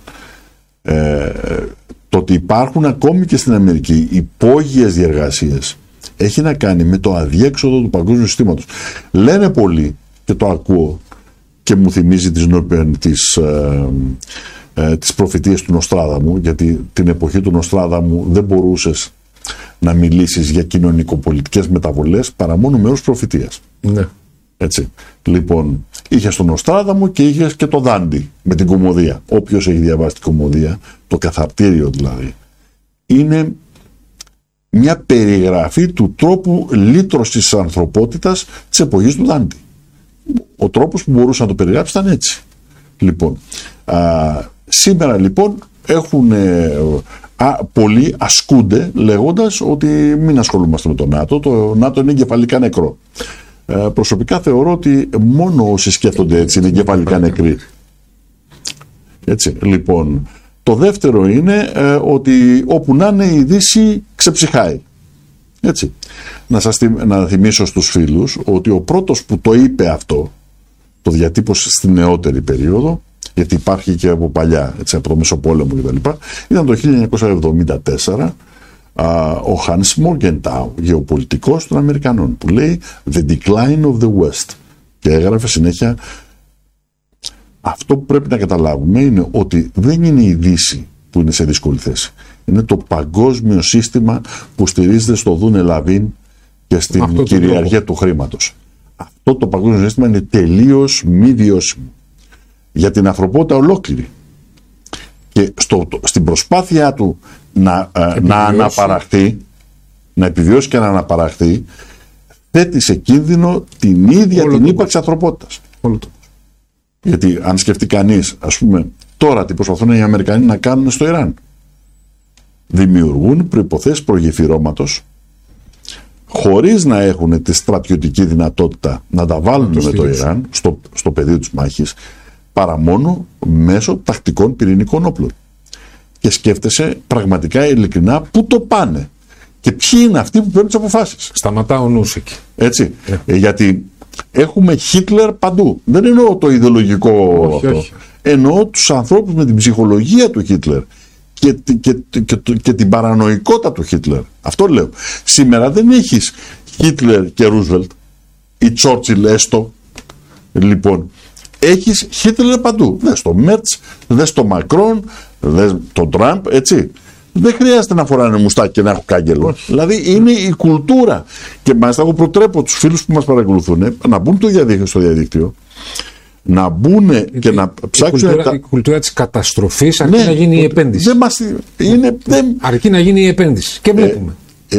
Το ότι υπάρχουν ακόμη και στην Αμερική υπόγειες διεργασίες έχει να κάνει με το αδιέξοδο του παγκόσμιου συστήματος. Λένε πολλοί, και το ακούω και μου θυμίζει τις προφητείες του Νοστράδαμου, γιατί την εποχή του Νοστράδαμου δεν μπορούσες να μιλήσεις για κοινωνικοπολιτικές μεταβολές παρά μόνο με όρους προφητείας. Ναι. Έτσι. Λοιπόν, είχες τον Νοστράδαμο και είχες και το Δάντι με την Κωμωδία. Όποιος έχει διαβάσει την Κωμωδία, το καθαρτήριο δηλαδή, είναι μια περιγραφή του τρόπου λύτρωσης της ανθρωπότητας της εποχής του Δάντι. Ο τρόπος που μπορούσε να το περιγράψει ήταν έτσι. Λοιπόν, σήμερα λοιπόν πολλοί ασκούνται λέγοντας ότι μην ασχολούμαστε με το ΝΑΤΟ. Το ΝΑΤΟ είναι εγκεφαλικά νεκρό. Προσωπικά θεωρώ ότι μόνο όσοι σκέφτονται έτσι είναι εγκεφαλικά νεκροί. Έτσι, λοιπόν, το δεύτερο είναι ότι όπου να είναι η Δύση ξεψυχάει. Έτσι. Να θυμίσω στους φίλους ότι ο πρώτος που το είπε αυτό, το διατύπωσε στην νεότερη περίοδο, γιατί υπάρχει και από παλιά, έτσι, από το Μεσοπόλεμο κτλ., ήταν το 1974, ο Hans Morgenthau, γεωπολιτικός των Αμερικανών, που λέει «The decline of the West». Και έγραφε συνέχεια, αυτό που πρέπει να καταλάβουμε είναι ότι δεν είναι η Δύση που είναι σε δύσκολη θέση. Είναι το παγκόσμιο σύστημα που στηρίζεται στο Δούνε Λαβίν και στην κυριαρχία του χρήματος. Αυτό το παγκόσμιο σύστημα είναι τελείως μη βιώσιμο για την ανθρωπότητα ολόκληρη. Και στην προσπάθειά του να αναπαραχθεί, να επιβιώσει και να αναπαραχθεί, θέτει σε κίνδυνο την ίδια την ύπαρξη ανθρωπότητας. Γιατί αν σκεφτεί κανείς, ας πούμε, τώρα τι προσπαθούν οι Αμερικανοί να κάνουν στο Ιράν. Δημιουργούν προϋποθέσεις προγεφυρώματος χωρίς να έχουν τη στρατιωτική δυνατότητα να τα βάλουν με το Ιράν στο πεδίο της μάχης, παρά μόνο μέσω τακτικών πυρηνικών όπλων. Και σκέφτεσαι πραγματικά ειλικρινά πού το πάνε και ποιοι είναι αυτοί που παίρνουν τις αποφάσεις. Σταματά ο νους εκεί. Έτσι. Γιατί έχουμε Χίτλερ παντού. Δεν εννοώ το ιδεολογικό αυτό. Εννοώ τους ανθρώπους με την ψυχολογία του Χίτλερ και την παρανοϊκότητα του Χίτλερ. Αυτό λέω. Σήμερα δεν έχεις Χίτλερ και Ρούσβελτ ή Τσόρτσιλ έστω. Λοιπόν, έχεις Χίτλερ παντού. Δες το Μέρτς, δες το Μακρόν, δες τον Τραμπ, έτσι. Δεν χρειάζεται να φοράνε μουστάκι και να έχουν κάγκελο. Δηλαδή είναι η κουλτούρα. Και μάλιστα εγώ προτρέπω τους φίλους που μας παρακολουθούν να μπουν στο διαδίκτυο, να μπουν και να ψάξουν. Η κουλτούρα της καταστροφής αρκεί να γίνει η επένδυση. Αρκεί να γίνει η επένδυση. Και βλέπουμε.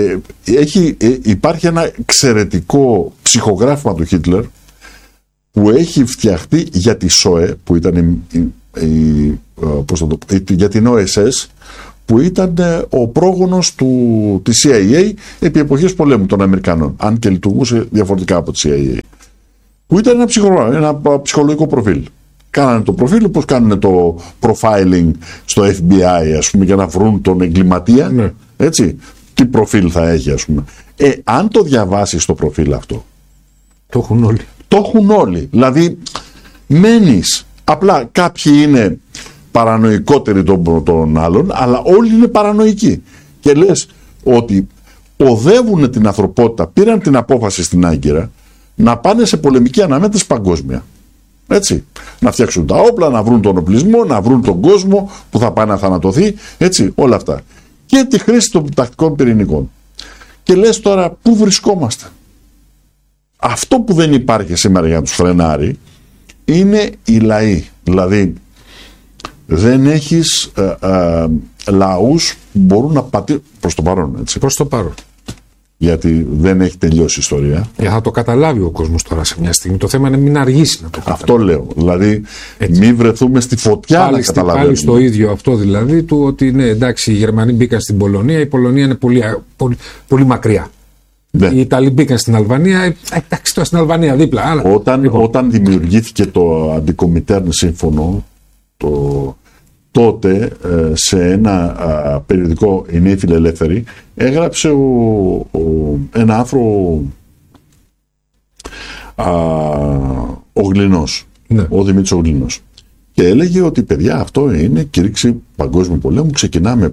Υπάρχει ένα εξαιρετικό ψυχογράφημα του Χίτλερ που έχει φτιαχτεί για τη ΣΟΕ, που ήταν η για την OSS, που ήταν ο πρόγονος της CIA επί εποχής πολέμου των Αμερικανών, αν και λειτουργούσε διαφορετικά από τη CIA, που ήταν ένα ψυχολογικό προφίλ. Κάνανε το προφίλ όπως κάνουν το profiling στο FBI, ας πούμε, για να βρουν τον εγκληματία. Ναι. Έτσι, τι προφίλ θα έχει, ας πούμε. Αν το διαβάσεις το προφίλ αυτό, το έχουν όλοι. Το έχουν όλοι. Δηλαδή, μένεις. Απλά κάποιοι είναι παρανοϊκότεροι των άλλων, αλλά όλοι είναι παρανοϊκοί. Και λες ότι οδεύουν την ανθρωπότητα, πήραν την απόφαση στην Άγκυρα να πάνε σε πολεμική αναμέτρηση παγκόσμια. Έτσι. Να φτιάξουν τα όπλα, να βρουν τον οπλισμό, να βρουν τον κόσμο που θα πάει να θανατωθεί. Έτσι, όλα αυτά. Και τη χρήση των τακτικών πυρηνικών. Και λες τώρα, πού βρισκόμαστε? Αυτό που δεν υπάρχει σήμερα για να τους φρενάρει είναι οι λαοί. Δηλαδή, δεν έχεις λαούς που μπορούν να πατήσουν προς το παρόν. Έτσι. Προς το παρόν. Γιατί δεν έχει τελειώσει η ιστορία. Θα το καταλάβει ο κόσμος τώρα σε μια στιγμή. Το θέμα είναι μην αργήσει να το καταλάβει. Αυτό λέω. Δηλαδή, μην βρεθούμε στη φωτιά να καταλαβαίνουμε. Πάλι στο ίδιο αυτό δηλαδή του ότι ναι, εντάξει, οι Γερμανοί μπήκαν στην Πολωνία, η Πολωνία είναι πολύ μακριά. Ναι. Οι Ιταλοί μπήκαν στην Αλβανία, εντάξει, τώρα στην Αλβανία δίπλα. Αλλά... Όταν δημιουργήθηκε το Αντικομιτέρν Σύμφωνο, τότε σε ένα περιοδικό «Η Νέοι Φιλελεύθεροι» έγραψε ένα άρθρο ο Γλινός, ναι. Ο Δημήτρης ο Γλινός, και έλεγε ότι παιδιά, αυτό είναι κήρυξη παγκόσμιου πολέμου, ξεκινάμε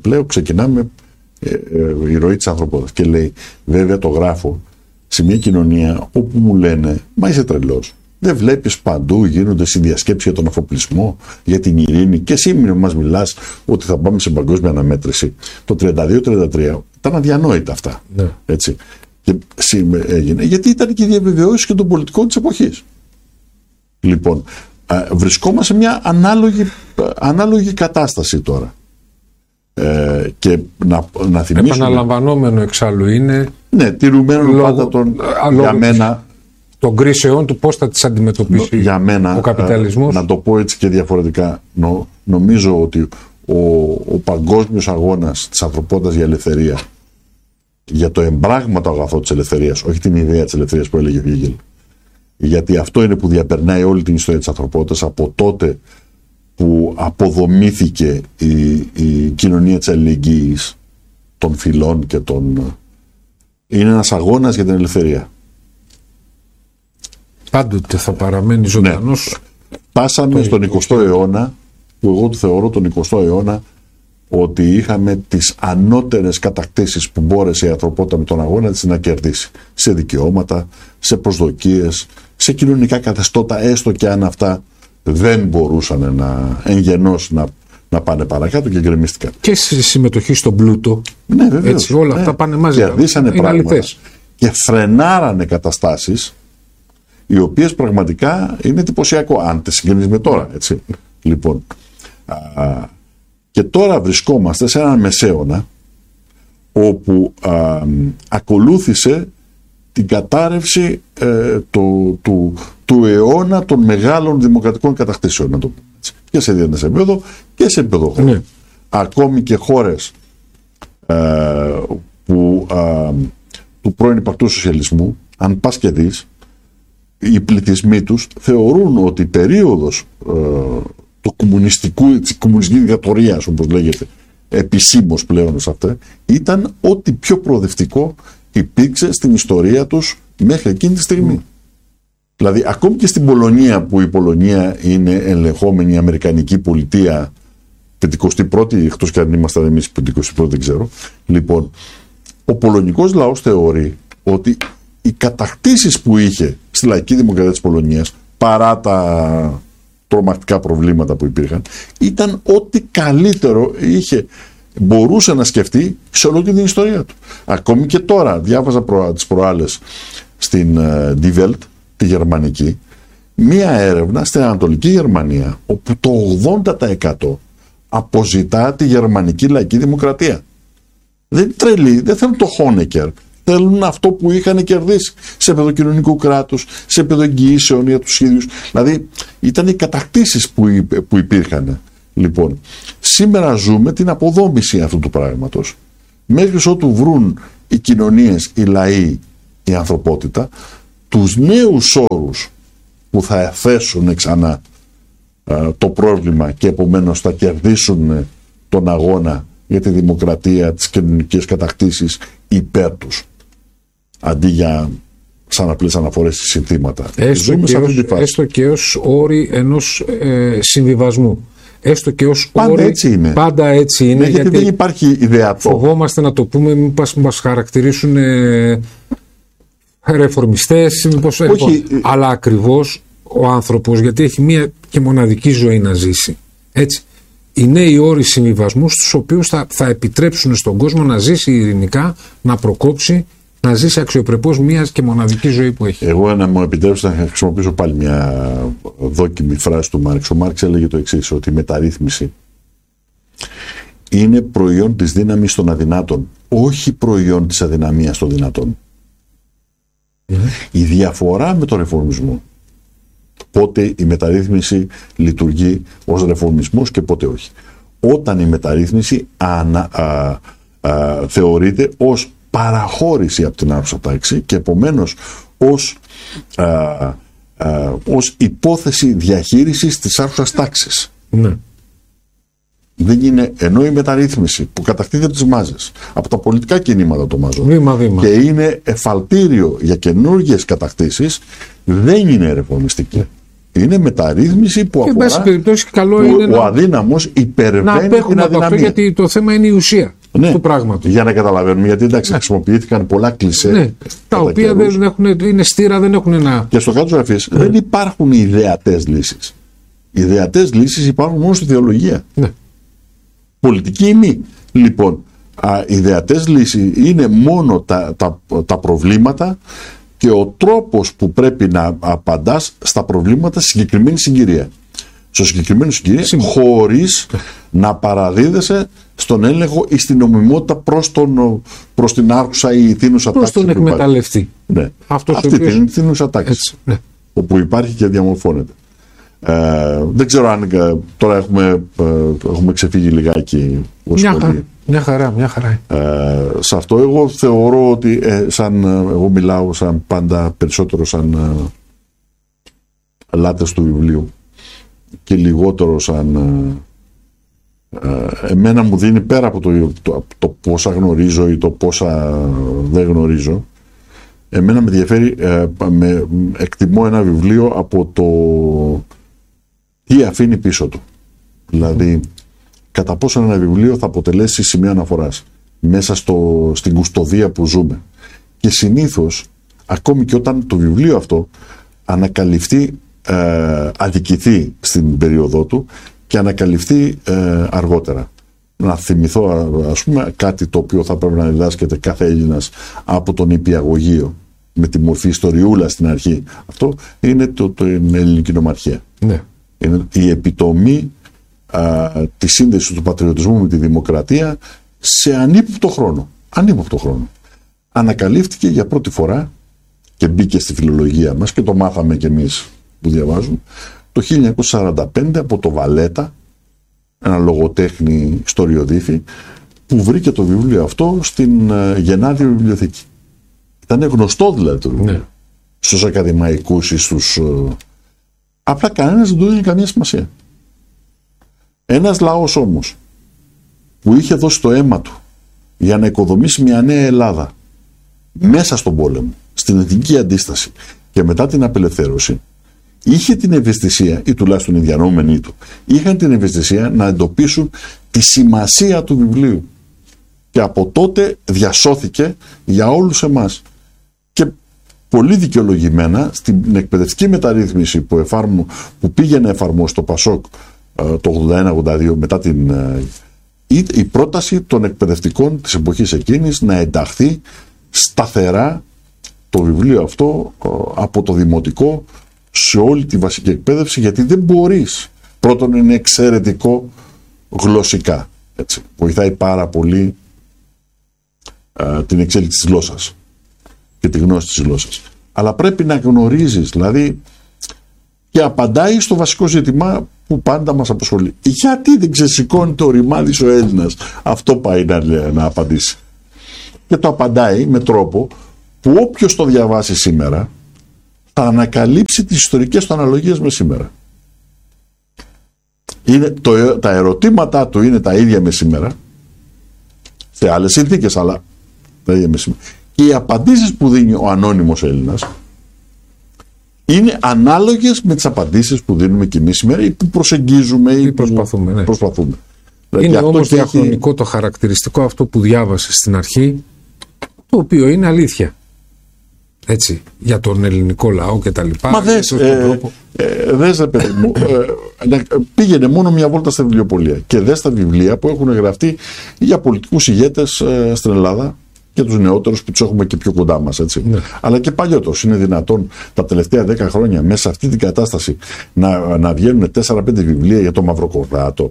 η ροή της ανθρωπότητας. Και λέει, βέβαια το γράφω σε μια κοινωνία όπου μου λένε, μα είσαι τρελός, δεν βλέπεις παντού γίνονται συνδιασκέψεις για τον αφοπλισμό, για την ειρήνη, και εσύ μας μιλάς ότι θα πάμε σε παγκόσμια αναμέτρηση? Το 32-33 ήταν αδιανόητα αυτά. Ναι. Έτσι. Και έγινε, γιατί ήταν και η διαβεβαιώση και των πολιτικών της εποχής. Λοιπόν, βρισκόμαστε σε μια ανάλογη κατάσταση τώρα. Και να θυμίσουμε, επαναλαμβανόμενο εξάλλου είναι, ναι, τηρουμένο πάντα για μένα, των κρίσεων του, πώς θα τις αντιμετωπίσει για μένα, ο καπιταλισμός. Να το πω έτσι και διαφορετικά, νομίζω ότι ο παγκόσμιος αγώνας της ανθρωπότητας για ελευθερία, για το εμπράγματο αγαθό της ελευθερίας, όχι την ιδέα της ελευθερίας που έλεγε ο Χέγελ, γιατί αυτό είναι που διαπερνάει όλη την ιστορία της ανθρωπότητας από τότε που αποδομήθηκε η κοινωνία της αλληλεγγύης των φυλών και είναι ένας αγώνας για την ελευθερία. Πάντοτε θα παραμένει ζωντανός. Ναι. Πάσαμε στον 20ο αιώνα, που εγώ του θεωρώ τον 20ο αιώνα ότι είχαμε τις ανώτερες κατακτήσεις που μπόρεσε η ανθρωπότητα με τον αγώνα της να κερδίσει. Σε δικαιώματα, σε προσδοκίες, σε κοινωνικά καθεστώτα, έστω και αν αυτά δεν μπορούσαν εγγενώς να πάνε παρακάτω, και γκρεμίστηκαν. Και στη συμμετοχή στον πλούτο. Ναι, βεβαίως. Έτσι, όλα αυτά πάνε μαζί. Κερδίσανε πράγματα και φρενάρανε καταστάσεις οι οποίες πραγματικά είναι εντυπωσιακό, αν τις συγκρίνεις με τώρα. Έτσι. Λοιπόν, και τώρα βρισκόμαστε σε έναν μεσαίωνα όπου ακολούθησε την κατάρρευση του αιώνα των μεγάλων δημοκρατικών κατακτήσεων, να το πούμε έτσι. Και σε διεθνές επίπεδο και σε επίπεδο χώρων. Ναι. Ακόμη και χώρες του πρώην υπαρκτού σοσιαλισμού, αν πας και δεις, οι πληθυσμοί τους θεωρούν ότι η περίοδος της κομμουνιστικής δικτατορίας, όπως λέγεται επισήμως πλέον σε αυτά, ήταν ό,τι πιο προοδευτικό υπήρξε στην ιστορία τους μέχρι εκείνη τη στιγμή. Δηλαδή, ακόμη και στην Πολωνία, που η Πολωνία είναι ελεγχόμενη αμερικανική πολιτεία 51η, εκτός και αν είμαστε εμείς 51η, δεν ξέρω. Λοιπόν, ο πολωνικός λαός θεωρεί ότι οι κατακτήσεις που είχε στη λαϊκή δημοκρατία της Πολωνίας, παρά τα τρομακτικά προβλήματα που υπήρχαν, ήταν ό,τι καλύτερο μπορούσε να σκεφτεί σε όλη την ιστορία του. Ακόμη και τώρα, διάβαζα τις προάλλες στην Die Welt, τη γερμανική, μία έρευνα στην Ανατολική Γερμανία, όπου το 80% αποζητά τη γερμανική λαϊκή δημοκρατία. Δεν είναι τρελή, δεν θέλουν το Honecker. Θέλουν αυτό που είχαν κερδίσει σε επίπεδο κοινωνικού κράτους, σε επίπεδο εγγυήσεων για τους ίδιους. Δηλαδή, ήταν οι κατακτήσεις που υπήρχαν Λοιπόν, σήμερα ζούμε την αποδόμηση αυτού του πράγματος, μέχρι ότου βρουν οι κοινωνίες, οι λαοί, η ανθρωπότητα, τους νέους όρους που θα θέσουν ξανά το πρόβλημα και επομένως θα κερδίσουν τον αγώνα για τη δημοκρατία, τις κοινωνικές κατακτήσεις υπέρ τους, αντί για σαν απλές αναφορές στις συνθήματα. Έστω και ως όροι ενός συμβιβασμού. Έστω και ως πάντα έτσι είναι. Πάντα έτσι είναι. Γιατί δεν υπάρχει ιδεατό. Φοβόμαστε να το πούμε, μήπως μας χαρακτηρίσουν ρεφορμιστές, μήπως. Αλλά ακριβώς ο άνθρωπος, γιατί έχει μία και μοναδική ζωή να ζήσει. Έτσι. Οι νέοι όροι συμβιβασμού, στους οποίους θα επιτρέψουν στον κόσμο να ζήσει ειρηνικά, να προκόψει, να ζήσει αξιοπρεπώς μία και μοναδική ζωή που έχει. Εγώ, να μου επιτρέψετε να χρησιμοποιήσω πάλι μια δόκιμη φράση του Μάρξ. Ο Μάρξ έλεγε το εξής, ότι η μεταρρύθμιση είναι προϊόν της δύναμης των αδυνάτων, όχι προϊόν της αδυναμίας των δυνατών. Η διαφορά με τον ρεφορμισμό, πότε η μεταρρύθμιση λειτουργεί ως ρεφορμισμός και πότε όχι. Όταν η μεταρρύθμιση θεωρείται ως παραχώρηση από την άρχουσα τάξη και επομένως ως υπόθεση διαχείρισης της άρχουσας τάξης. Ναι. Δεν είναι, ενώ η μεταρρύθμιση που κατακτείται από τις μάζες, από τα πολιτικά κινήματα των μαζών, βήμα-βήμα, και είναι εφαλτήριο για καινούργιες κατακτήσεις, δεν είναι ρεφορμιστική. Είναι μεταρρύθμιση που αφορά καλό ο αδύναμος υπερβαίνει την αδυναμία. Αυτό, γιατί το θέμα είναι η ουσία του πράγματος. Για να καταλαβαίνουμε, γιατί εντάξει, χρησιμοποιήθηκαν πολλά κλισέ. Τα οποία δεν είναι στήρα, δεν έχουν ένα. Και στο κάτω της γραφής δεν υπάρχουν ιδεατές λύσεις. Οι ιδεατές λύσεις υπάρχουν μόνο στη θεολογία. Πολιτική ή μη. Λοιπόν, οι ιδεατές λύσεις είναι μόνο τα προβλήματα και ο τρόπος που πρέπει να απαντάς στα προβλήματα στη συγκεκριμένη συγκυρία. Στο συγκεκριμένο συγκυρία, χωρίς να παραδίδεσαι στον έλεγχο ή στην νομιμότητα προς την άρχουσα ή θύνουσα τάξη. Προς τον εκμεταλλευτή. Ναι. Αυτή την θύνουσα τάξη. Ναι. Όπου υπάρχει και διαμορφώνεται. Δεν ξέρω αν τώρα έχουμε ξεφύγει λιγάκι ως σχολή. Μια χαρά. Σε αυτό εγώ θεωρώ ότι εγώ μιλάω σαν πάντα περισσότερο σαν λάτρες του βιβλίου και λιγότερο σαν εμένα μου δίνει, πέρα από το πόσα γνωρίζω ή το πόσα δεν γνωρίζω, εμένα με ενδιαφέρει, εκτιμώ ένα βιβλίο από το τι αφήνει πίσω του. Δηλαδή, κατά πόσο ένα βιβλίο θα αποτελέσει σημείο αναφοράς μέσα στην κουστοδία που ζούμε. Και συνήθως, ακόμη και όταν το βιβλίο αυτό ανακαλυφθεί, αδικηθεί στην περίοδό του και ανακαλυφθεί αργότερα. Να θυμηθώ, ας πούμε, κάτι το οποίο θα πρέπει να διδάσκεται κάθε Έλληνας από τον Νηπιαγωγείο, με τη μορφή ιστοριούλα στην αρχή. Αυτό είναι την ελληνική νομαρχία. Ναι. Είναι η επιτομή τη σύνδεση του πατριωτισμού με τη δημοκρατία σε ανύποπτο χρόνο. Ανακαλύφθηκε για πρώτη φορά και μπήκε στη φιλολογία μας και το μάθαμε κι εμείς που διαβάζουμε το 1945 από το Βαλέτα, ένα λογοτέχνη ιστοριοδίφη, που βρήκε το βιβλίο αυτό στην Γενάδιο Βιβλιοθήκη. Ήταν γνωστό δηλαδή το βιβλίο. Ναι. Στους ακαδημαϊκούς ή στους... Απλά κανένας δεν του δίνει καμία σημασία. Ένας λαός όμως που είχε δώσει το αίμα του για να οικοδομήσει μια νέα Ελλάδα μέσα στον πόλεμο, στην εθνική αντίσταση και μετά την απελευθέρωση, είχε την ευαισθησία, ή τουλάχιστον οι διανοούμενοι του, είχαν την ευαισθησία να εντοπίσουν τη σημασία του βιβλίου. Και από τότε διασώθηκε για όλους εμάς. Και πολύ δικαιολογημένα στην εκπαιδευτική μεταρρύθμιση που πήγε να εφαρμόσει το ΠΑΣΟΚ το 81-82 μετά η πρόταση των εκπαιδευτικών της εποχής εκείνης να ενταχθεί σταθερά το βιβλίο αυτό από το δημοτικό σε όλη τη βασική εκπαίδευση, γιατί δεν μπορείς. Πρώτον, είναι εξαιρετικό γλωσσικά. Έτσι. Βοηθάει πάρα πολύ την εξέλιξη της γλώσσας και τη γνώση της γλώσσας. Αλλά πρέπει να γνωρίζεις, δηλαδή, και απαντάει στο βασικό ζήτημα που πάντα μας απασχολεί. Γιατί δεν ξεσηκώνει το ρημάδι ο Έλληνας? Αυτό πάει να απαντήσει. Και το απαντάει με τρόπο που όποιος το διαβάσει σήμερα θα ανακαλύψει τις ιστορικές του αναλογίες με σήμερα. Τα ερωτήματά του είναι τα ίδια με σήμερα, σε άλλες συνθήκες, αλλά τα ίδια με σήμερα. Και οι απαντήσεις που δίνει ο ανώνυμος Έλληνας είναι ανάλογες με τις απαντήσεις που δίνουμε και εμείς σήμερα ή που προσεγγίζουμε ή προσπαθούμε. Ναι. προσπαθούμε. Είναι όμως διαχρονικό το χαρακτηριστικό αυτό που διάβασε στην αρχή, το οποίο είναι αλήθεια. Έτσι, για τον ελληνικό λαό και τα λοιπά. Μα δες ρε παιδί μου, πήγαινε μόνο μια βόλτα στα βιβλιοπωλεία και δες τα βιβλία που έχουν γραφτεί για πολιτικούς ηγέτες στην Ελλάδα και τους νεότερους που τους έχουμε και πιο κοντά μας, έτσι. Ναι. Αλλά και παλιότερους. Είναι δυνατόν τα τελευταία 10 χρόνια μέσα σε αυτή την κατάσταση να βγαίνουν 4-5 βιβλία για το Μαυροκορδάτο,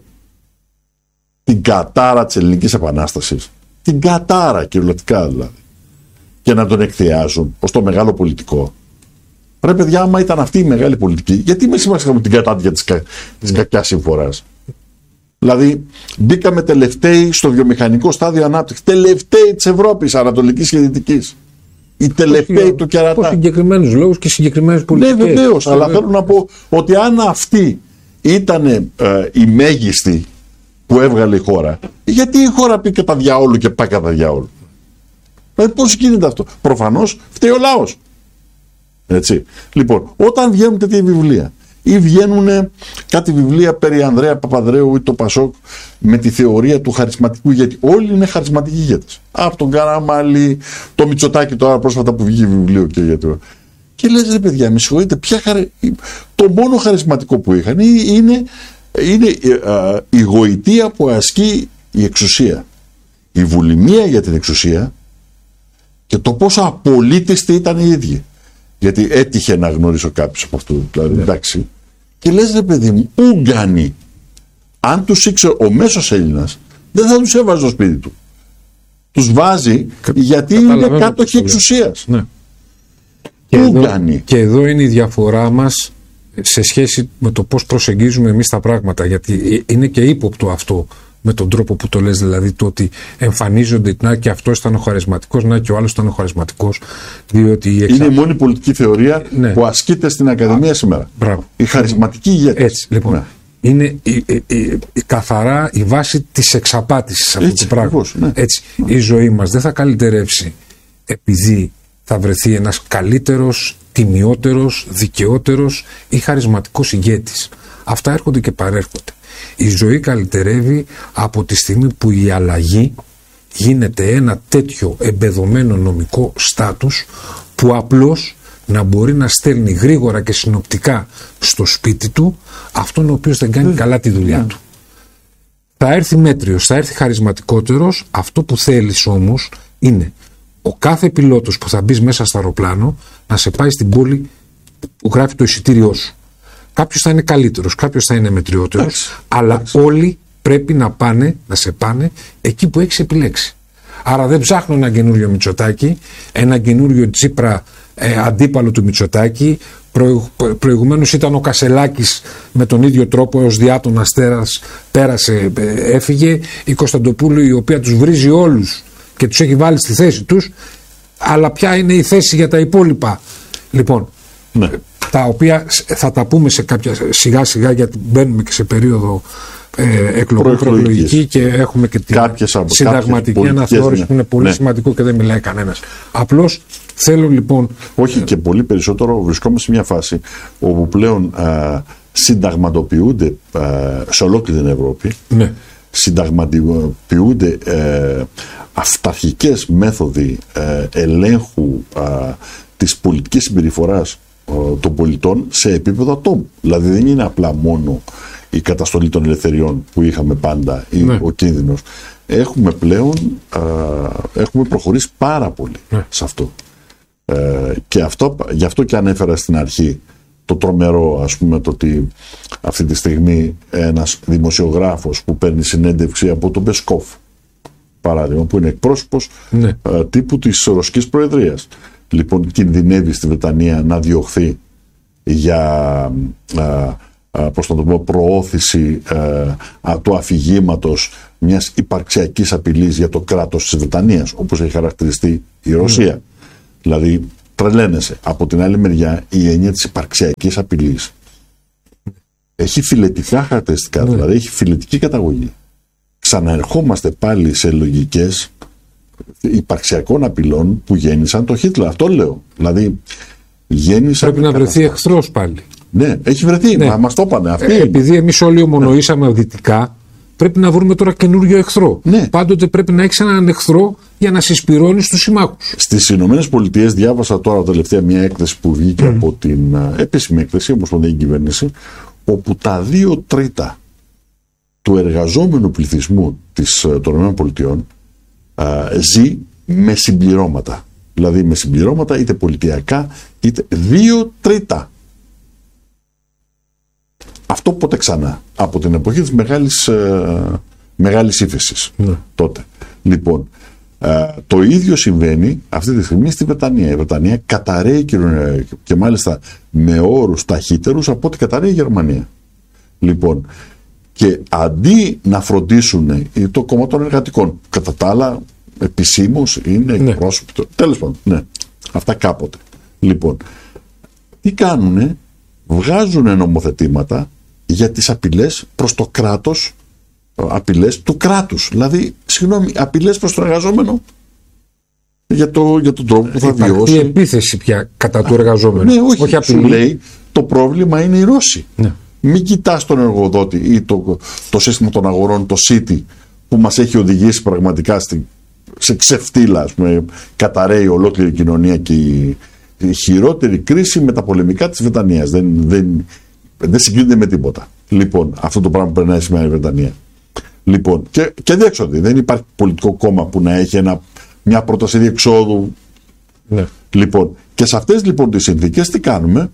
την κατάρα της Ελληνικής Επανάστασης, την κατάρα κυριολεκτικά δηλαδή, και να τον εκθιάζουν ως το μεγάλο πολιτικό. Ρε παιδιά, άμα ήταν αυτή η μεγάλη πολιτική, γιατί εμείς είμαστε την κατάδια της κακιάς συμφοράς? Δηλαδή, μπήκαμε τελευταίοι στο βιομηχανικό στάδιο ανάπτυξης. Τελευταίοι της Ευρώπης, Ανατολικής και Δυτικής. Οι τελευταίοι του κερατά. Από συγκεκριμένους λόγους και συγκεκριμένες πολιτικές. Ναι, βεβαίως. Αλλά θέλω να πω ότι αν αυτή ήταν η μέγιστη που έβγαλε η χώρα, γιατί η χώρα πήγε κατά διαόλου και πάει κατά διαόλου? Δηλαδή, πώς γίνεται αυτό? Προφανώς φταίει ο λαός. Έτσι. Λοιπόν, όταν βγαίνουν τέτοια βιβλία ή βγαίνουν κάτι βιβλία περί Ανδρέα Παπανδρέου ή το Πασόκ με τη θεωρία του χαρισματικού ηγέτη, όλοι είναι χαρισματικοί ηγέτες. Από τον Καραμαλή, το Μητσοτάκη τώρα πρόσφατα που βγήκε βιβλίο και ηγέτη. Και λες, ρε παιδιά, με συγχωρείτε, το μόνο χαρισματικό που είχαν είναι η γοητεία που ασκεί η εξουσία, η βουλημία για την εξουσία και το πόσο απολύτιστοι ήταν οι ίδιοι. Γιατί έτυχε να γνωρίσω κάποιους από αυτού, δηλαδή, εντάξει. Και λες, ρε παιδί μου, Ούγγανοι, αν τους ήξερε ο μέσος Έλληνας, δεν θα τους έβαζε στο σπίτι του. Τους βάζει γιατί είναι κάτοχοι εξουσίας. Ναι. Και εδώ είναι η διαφορά μας σε σχέση με το πώς προσεγγίζουμε εμείς τα πράγματα. Γιατί είναι και ύποπτο αυτό με τον τρόπο που το λες, δηλαδή το ότι εμφανίζονται να και αυτός ήταν ο χαρισματικός, να και ο άλλος ήταν ο χαρισματικός. Διότι είναι η μόνη πολιτική θεωρία που ασκείται στην Ακαδημία σήμερα. Μπράβο. Η χαρισματική ηγέτης. Έτσι, λοιπόν. Ναι. Είναι καθαρά η βάση της εξαπάτησης αυτού του πράγματος. Ναι. Έτσι, η ζωή μας δεν θα καλυτερεύσει επειδή θα βρεθεί ένας καλύτερος, τιμιότερος, δικαιότερος ή χαρισματικός ηγέτης. Αυτά έρχονται και παρέρχονται. Η ζωή καλυτερεύει από τη στιγμή που η αλλαγή γίνεται ένα τέτοιο εμπεδωμένο νομικό στάτους που απλώς να μπορεί να στέλνει γρήγορα και συνοπτικά στο σπίτι του αυτόν ο οποίος δεν κάνει καλά τη δουλειά του. Θα έρθει μέτριος, θα έρθει χαρισματικότερος. Αυτό που θέλεις όμως είναι ο κάθε πιλότος που θα μπει μέσα στο αεροπλάνο να σε πάει στην πόλη που γράφει το εισιτήριό σου. Κάποιος θα είναι καλύτερος, κάποιος θα είναι μετριότερος, αλλά όλοι πρέπει να σε πάνε εκεί που έχεις επιλέξει. Άρα δεν ψάχνω ένα καινούριο Μητσοτάκη, ένα καινούριο Τσίπρα αντίπαλο του Μητσοτάκη. Προηγουμένως ήταν ο Κασελάκης με τον ίδιο τρόπο, έως διάτων αστέρας πέρασε, έφυγε. Η Κωνσταντοπούλου, η οποία τους βρίζει όλους και τους έχει βάλει στη θέση τους, αλλά ποια είναι η θέση για τα υπόλοιπα? Λοιπόν, τα οποία θα τα πούμε σε κάποια σιγά σιγά, γιατί μπαίνουμε και σε περίοδο προεκλογική και έχουμε και την συνταγματική αναθεώρηση που είναι πολύ σημαντικό και δεν μιλάει κανένας. Απλώς θέλω λοιπόν... Όχι, και πολύ περισσότερο βρισκόμαστε σε μια φάση όπου πλέον συνταγματοποιούνται σε ολόκληρη την Ευρώπη, συνταγματοποιούνται αυταρχικές μέθοδοι ελέγχου της πολιτικής συμπεριφοράς των πολιτών σε επίπεδο ατόμου. Δηλαδή δεν είναι απλά μόνο η καταστολή των ελευθεριών που είχαμε πάντα ή ο κίνδυνος. Έχουμε πλέον έχουμε προχωρήσει πάρα πολύ σε αυτό. Και γι' αυτό και ανέφερα στην αρχή το τρομερό, ας πούμε, το ότι αυτή τη στιγμή ένας δημοσιογράφος που παίρνει συνέντευξη από τον Πεσκόφ, παράδειγμα, που είναι εκπρόσωπος τύπου της Ρωσικής Προεδρίας, λοιπόν, κινδυνεύει στη Βρετανία να διωχθεί για πώς να το πω, προώθηση του αφηγήματος μιας υπαρξιακής απειλής για το κράτος της Βρετανίας, όπως έχει χαρακτηριστεί η Ρωσία. Δηλαδή, τρελαίνεσαι. Από την άλλη μεριά, η έννοια της υπαρξιακής απειλής έχει φιλετικά χαρακτηριστικά, δηλαδή έχει φιλετική καταγωγή. Ξαναερχόμαστε πάλι σε λογικές υπαρξιακών απειλών που γέννησαν το Χίτλερ. Αυτό λέω. Δηλαδή, γέννησαν. Πρέπει να βρεθεί εχθρός πάλι. Ναι, έχει βρεθεί. Ναι. Μας το είπανε. Επειδή εμείς όλοι ομονοήσαμε δυτικά, πρέπει να βρούμε τώρα καινούριο εχθρό. Ναι. Πάντοτε πρέπει να έχεις έναν εχθρό για να συσπυρώνεις τους συμμάχους. Στις Ηνωμένες Πολιτείες διάβασα τώρα τελευταία μια έκθεση που βγήκε από την επίσημη έκθεση, ομοσπονδιακή κυβέρνηση, όπου τα 2/3 του εργαζόμενου πληθυσμού των ΗΠΑ ζει με συμπληρώματα. Δηλαδή με συμπληρώματα είτε πολιτιακά είτε 2/3. Αυτό πότε ξανά? Από την εποχή της μεγάλης ύφεσης. Τότε. Λοιπόν, το ίδιο συμβαίνει αυτή τη στιγμή στη Βρετανία. Η Βρετανία καταραίει και μάλιστα με όρους ταχύτερους από ό,τι καταραίει η Γερμανία. Λοιπόν, και αντί να φροντίσουν το κόμμα των εργατικών, κατά τα άλλα επισήμως είναι εκπρόσωποι. Τέλος πάντων, ναι, αυτά κάποτε. Λοιπόν, τι κάνουνε? Βγάζουν νομοθετήματα για τις απειλές προς το κράτος, απειλές του κράτους. Δηλαδή, συγγνώμη, απειλές προς τον εργαζόμενο για τον τρόπο που θα βιώσει. Η επίθεση πια κατά του εργαζόμενου. Ναι, όχι απειλή. Σου λέει, το πρόβλημα είναι οι Ρώσοι. Ναι. Μην κοιτάς τον εργοδότη ή το σύστημα των αγορών, το City, που μας έχει οδηγήσει πραγματικά σε ξεφτύλα, ας πούμε, καταραίει ολόκληρη η κοινωνία και η χειρότερη κρίση μεταπολεμικά της Βρετανίας. Δεν συγκρίνεται με τίποτα. Λοιπόν, αυτό το πράγμα που περνάει σήμερα η Βρετανία. Λοιπόν, και διέξοδοι. Δεν υπάρχει πολιτικό κόμμα που να έχει μια πρόταση διεξόδου. Ναι. Λοιπόν, και σε αυτές λοιπόν τις συνθήκες τι κάνουμε?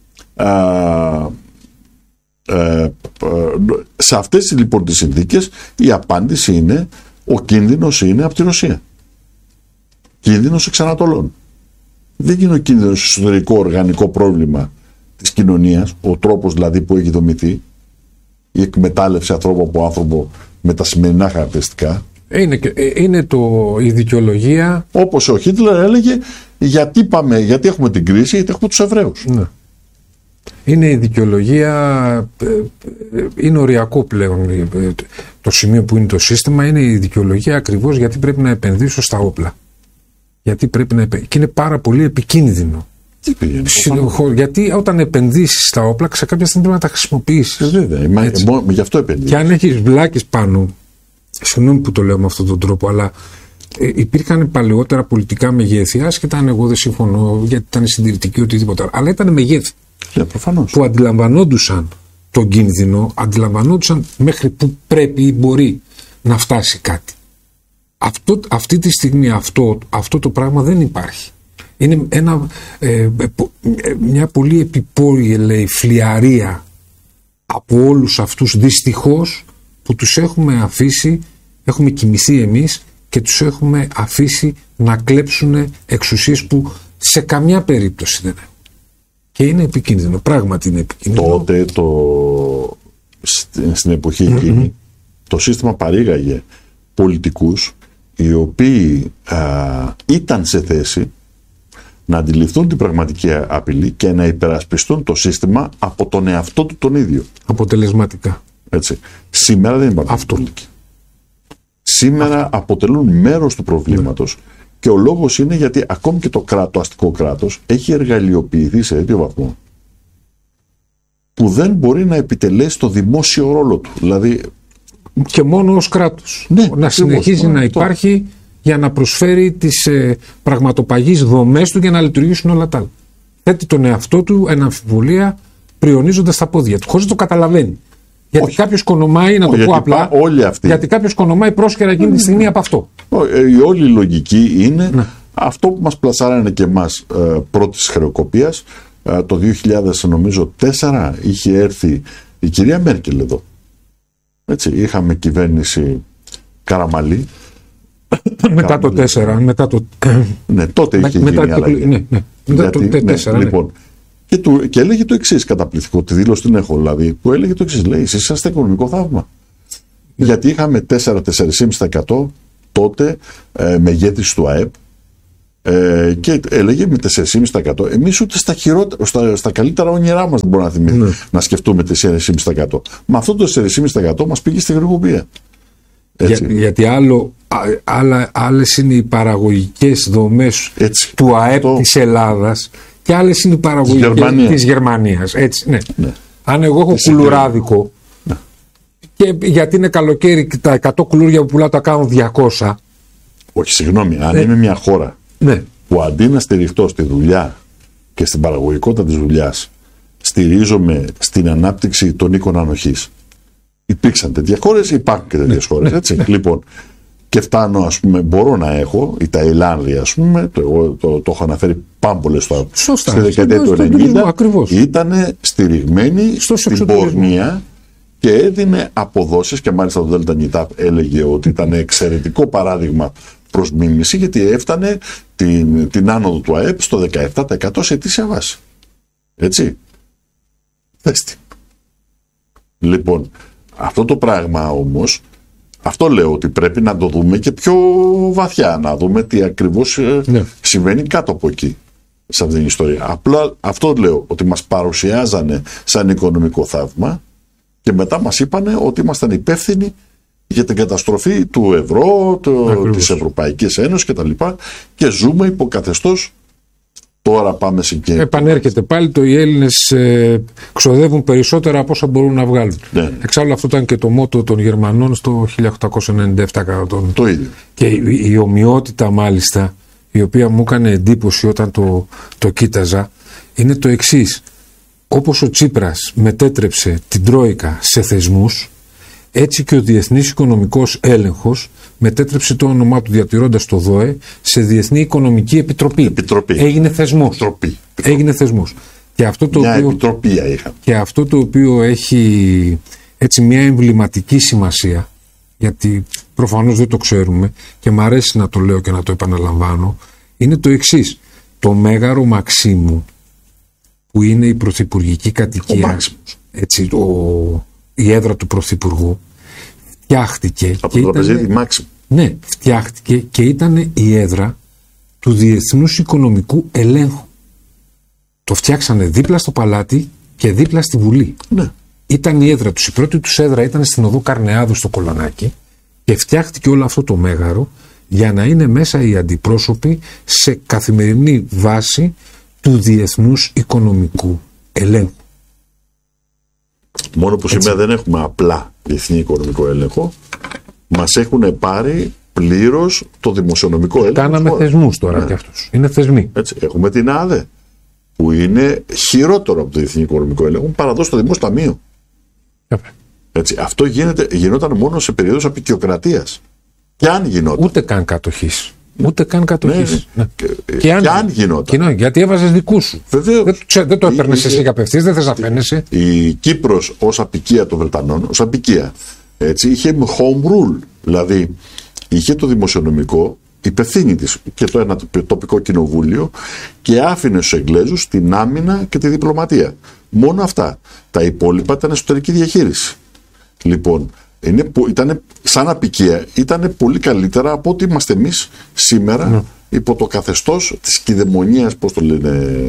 Σε αυτές λοιπόν τις συνθήκες η απάντηση είναι, ο κίνδυνος είναι από τη Ρωσία. Κίνδυνος εξ Ανατολών. Δεν είναι ο κίνδυνος εσωτερικό οργανικό πρόβλημα της κοινωνίας, ο τρόπος δηλαδή που έχει δομηθεί, η εκμετάλλευση ανθρώπου από άνθρωπο με τα σημερινά χαρακτηριστικά. Είναι η δικαιολογία. Όπως ο Χίτλερ έλεγε, γιατί έχουμε την κρίση, γιατί έχουμε τους Εβραίους. Ναι. Είναι η δικαιολογία, είναι οριακό πλέον το σημείο που είναι το σύστημα, είναι η δικαιολογία ακριβώς γιατί πρέπει να επενδύσω στα όπλα. Γιατί πρέπει να και είναι πάρα πολύ επικίνδυνο. Γιατί όταν επενδύσεις στα όπλα, σε κάποια στιγμή πρέπει να τα χρησιμοποιήσεις. Βέβαια, γι' αυτό επενδύσεις. Και αν έχεις βλάκες πάνω, συγγνώμη που το λέω με αυτόν τον τρόπο, αλλά υπήρχαν παλαιότερα πολιτικά μεγέθη, άσχετα αν εγώ δεν συμφωνώ, γιατί ήταν συντηρητικοί ή οτιδήποτε, αλλά ήταν μεγέθη. Που αντιλαμβανόντουσαν τον κίνδυνο, αντιλαμβανόντουσαν μέχρι που πρέπει ή μπορεί να φτάσει κάτι. Αυτή τη στιγμή αυτό το πράγμα δεν υπάρχει. Είναι μια πολύ επιπόλαιη φλιαρία από όλους αυτούς δυστυχώς που τους έχουμε αφήσει, έχουμε κοιμηθεί εμείς και τους έχουμε αφήσει να κλέψουν εξουσίες που σε καμιά περίπτωση δεν έχουν. Και είναι επικίνδυνο, πράγματι είναι επικίνδυνο. Τότε στην εποχή εκείνη το σύστημα παρήγαγε πολιτικούς οι οποίοι ήταν σε θέση να αντιληφθούν την πραγματική απειλή και να υπερασπιστούν το σύστημα από τον εαυτό του τον ίδιο. Αποτελεσματικά. Έτσι. Σήμερα δεν υπάρχει πολιτική. Σήμερα αποτελούν μέρος του προβλήματος και ο λόγος είναι γιατί ακόμη και το αστικό κράτος έχει εργαλειοποιηθεί σε τέτοιο βαθμό που δεν μπορεί να επιτελέσει το δημόσιο ρόλο του. Δηλαδή, και μόνο ως κράτος. Να συνεχίζει να υπάρχει για να προσφέρει τις πραγματοπαγείς δομές του για να λειτουργήσουν όλα τα άλλα. Θέτει τον εαυτό του εν αμφιβολία πριονίζοντας τα πόδια του, χωρίς να το καταλαβαίνει. Γιατί κάποιος κονομάει, να το πω απλά, γιατί κάποιος κονομάει πρόσκαιρα εκείνη τη στιγμή από αυτό. Η όλη λογική είναι αυτό που μας πλασάρανε και εμάς πρώτης χρεοκοπίας. Το 2004 είχε έρθει η κυρία Μέρκελ εδώ. Έτσι, είχαμε κυβέρνηση Καραμαλή. Μετά το 4. Ναι, τότε είχε γίνει αλλαγή. Μετά το 4. Λοιπόν, Και έλεγε το εξής, καταπληκτικό, τη δήλωση την έχω δηλαδή, που έλεγε το εξής, λέει, εσείς είσαστε οικονομικό θαύμα. Γιατί είχαμε 4-4,5% τότε μεγέθυνση του ΑΕΠ, και έλεγε με 4,5%. Εμείς ούτε στα καλύτερα όνειρά μας δεν μπορούμε να σκεφτούμε 4,5%. Με αυτό το 4,5% μας πήγε στη χρεοκοπία. Γιατί άλλες είναι οι παραγωγικές δομές του ΑΕΠ της Ελλάδας και άλλες είναι οι παραγωγικές της Γερμανίας. Έτσι, ναι. Αν εγώ έχω κουλουράδικο, και γιατί είναι καλοκαίρι και τα 100 κουλούρια που πουλάω τα κάνω 200. Όχι, συγγνώμη, αν είμαι μια χώρα που αντί να στηριχτώ στη δουλειά και στην παραγωγικότητα της δουλειάς, στηρίζομαι στην ανάπτυξη των οίκων ανοχής. Υπήρξαν τέτοιες χώρες, υπάρχουν και τέτοιες χώρες. Έτσι. Λοιπόν, και φτάνω, ας πούμε, μπορώ να έχω, η Ταϊλάνδη, ας πούμε, το έχω αναφέρει πάμπολες στη δεκαετία του 90, ήταν στηριγμένη στην πορνεία και έδινε αποδόσεις, και μάλιστα το Δέλτα Νιτάπ έλεγε ότι ήταν εξαιρετικό παράδειγμα προς μίμηση, γιατί έφτανε την άνοδο του ΑΕΠ στο 17% σε ετήσια βάση. Έτσι. Δέστε. Λοιπόν, αυτό το πράγμα όμως, αυτό λέω ότι πρέπει να το δούμε και πιο βαθιά, να δούμε τι ακριβώς συμβαίνει κάτω από εκεί, σε αυτήν την ιστορία. Απλά αυτό λέω, ότι μας παρουσιάζανε σαν οικονομικό θαύμα και μετά μας είπανε ότι ήμασταν υπεύθυνοι για την καταστροφή του ευρώ, της Ευρωπαϊκής Ένωσης κτλ. Και ζούμε υποκαθεστώς. Τώρα πάμε σε και... Επανέρχεται πάλι οι Έλληνες ξοδεύουν περισσότερα από όσα μπορούν να βγάλουν. Ναι. Εξάλλου αυτό ήταν και το μότο των Γερμανών στο 1897. Το ίδιο. Και η ομοιότητα μάλιστα, η οποία μου έκανε εντύπωση όταν το κοίταζα, είναι το εξής. Όπως ο Τσίπρας μετέτρεψε την Τρόικα σε θεσμούς, έτσι και ο Διεθνής Οικονομικός Έλεγχος μετέτρεψε το όνομά του, διατηρώντας το ΔΟΕ, σε Διεθνή Οικονομική Επιτροπή. Έγινε θεσμός. Έγινε θεσμός. Και αυτό το οποίο έχει έτσι μια εμβληματική σημασία, γιατί προφανώς δεν το ξέρουμε και μου αρέσει να το λέω και να το επαναλαμβάνω, είναι το εξής. Το Μέγαρο Μαξίμου, που είναι η πρωθυπουργική κατοικία, έτσι, η έδρα του πρωθυπουργού, φτιάχτηκε. Από το τραπεζίτη Μάξιμου. Ναι, φτιάχτηκε και ήταν η έδρα του Διεθνούς Οικονομικού Ελέγχου. Το φτιάξανε δίπλα στο παλάτι και δίπλα στη Βουλή. Ναι. Ήταν η έδρα τους. Η πρώτη τους έδρα ήταν στην οδό Καρνεάδου στο Κολονάκι και φτιάχτηκε όλο αυτό το μέγαρο για να είναι μέσα οι αντιπρόσωποι σε καθημερινή βάση του Διεθνούς Οικονομικού Ελέγχου. Μόνο που σήμερα δεν έχουμε απλά διεθνή οικονομικό έλεγχο, μας έχουν πάρει πλήρως το δημοσιονομικό έλεγχο. Κάναμε θεσμούς τώρα κι αυτούς. Είναι θεσμοί. Έτσι. Έχουμε την ΑΔΕ, που είναι χειρότερο από το διεθνή οικονομικό έλεγχο, παραδώσει το Δημόσιο Ταμείο. Έτσι. Αυτό γινόταν μόνο σε περίοδους απικιοκρατίας. Και αν γινόταν. Ούτε καν κατοχής. Ούτε καν κατοχής. Ναι. Και αν γινόταν. Γιατί έβαζες δικού σου. Βεβαίως. Δεν το έπαιρνες εσύ απευθείας, δεν θες να φαίνεσαι. Η Κύπρος ως απικία των Βρετανών, ως απικία, έτσι, είχε home rule. Δηλαδή είχε το δημοσιονομικό υπευθύνη της και το ένα τοπικό κοινοβούλιο και άφηνε στους Εγγλέζους την άμυνα και τη διπλωματία. Μόνο αυτά. Τα υπόλοιπα ήταν εσωτερική διαχείριση. Λοιπόν, ήταν σαν απικία, ήταν πολύ καλύτερα από ό,τι είμαστε εμείς σήμερα υπό το καθεστώς της κυδαιμονίας, πώς το λένε,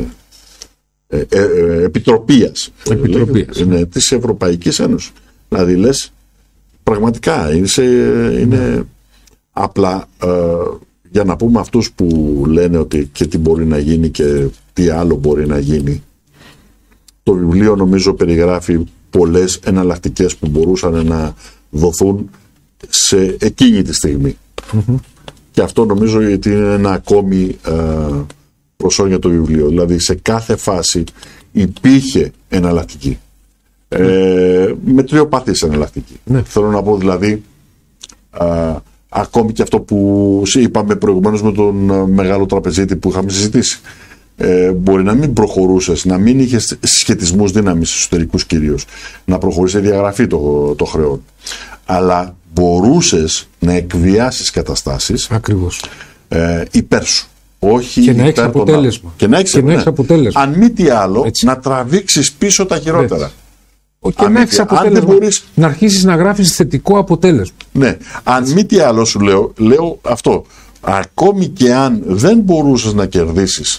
επιτροπίας της Ευρωπαϊκής Ένωσης. Δηλαδή λες, πραγματικά είναι απλά για να πούμε αυτούς που λένε ότι και τι μπορεί να γίνει και τι άλλο μπορεί να γίνει. Το βιβλίο νομίζω περιγράφει πολλές εναλλακτικές που μπορούσαν να δοθούν σε εκείνη τη στιγμή. Και αυτό νομίζω ότι είναι ένα ακόμη προσόν για το βιβλίο. Δηλαδή σε κάθε φάση υπήρχε εναλλακτική. Με τριοπαθής εναλλακτική. Θέλω να πω δηλαδή ακόμη και αυτό που είπαμε προηγουμένως με τον μεγάλο τραπεζίτη που είχαμε συζητήσει. Μπορεί να μην προχωρούσες, να μην είχες σχετισμούς δύναμης εσωτερικούς κυρίως, να προχωρήσει η διαγραφή των χρεών. Αλλά μπορούσες να εκβιάσεις καταστάσεις ακριβώς υπέρ σου. Όχι και να έχεις αποτέλεσμα. Και να έχεις αποτέλεσμα. Αν μη τι άλλο, έτσι, να τραβήξεις πίσω τα χειρότερα. Και να έχεις αποτέλεσμα. Να αρχίσεις να γράφεις θετικό αποτέλεσμα. Ναι. Αν μη τι άλλο σου λέω αυτό. Ακόμη και αν δεν μπορούσες να κερδίσεις,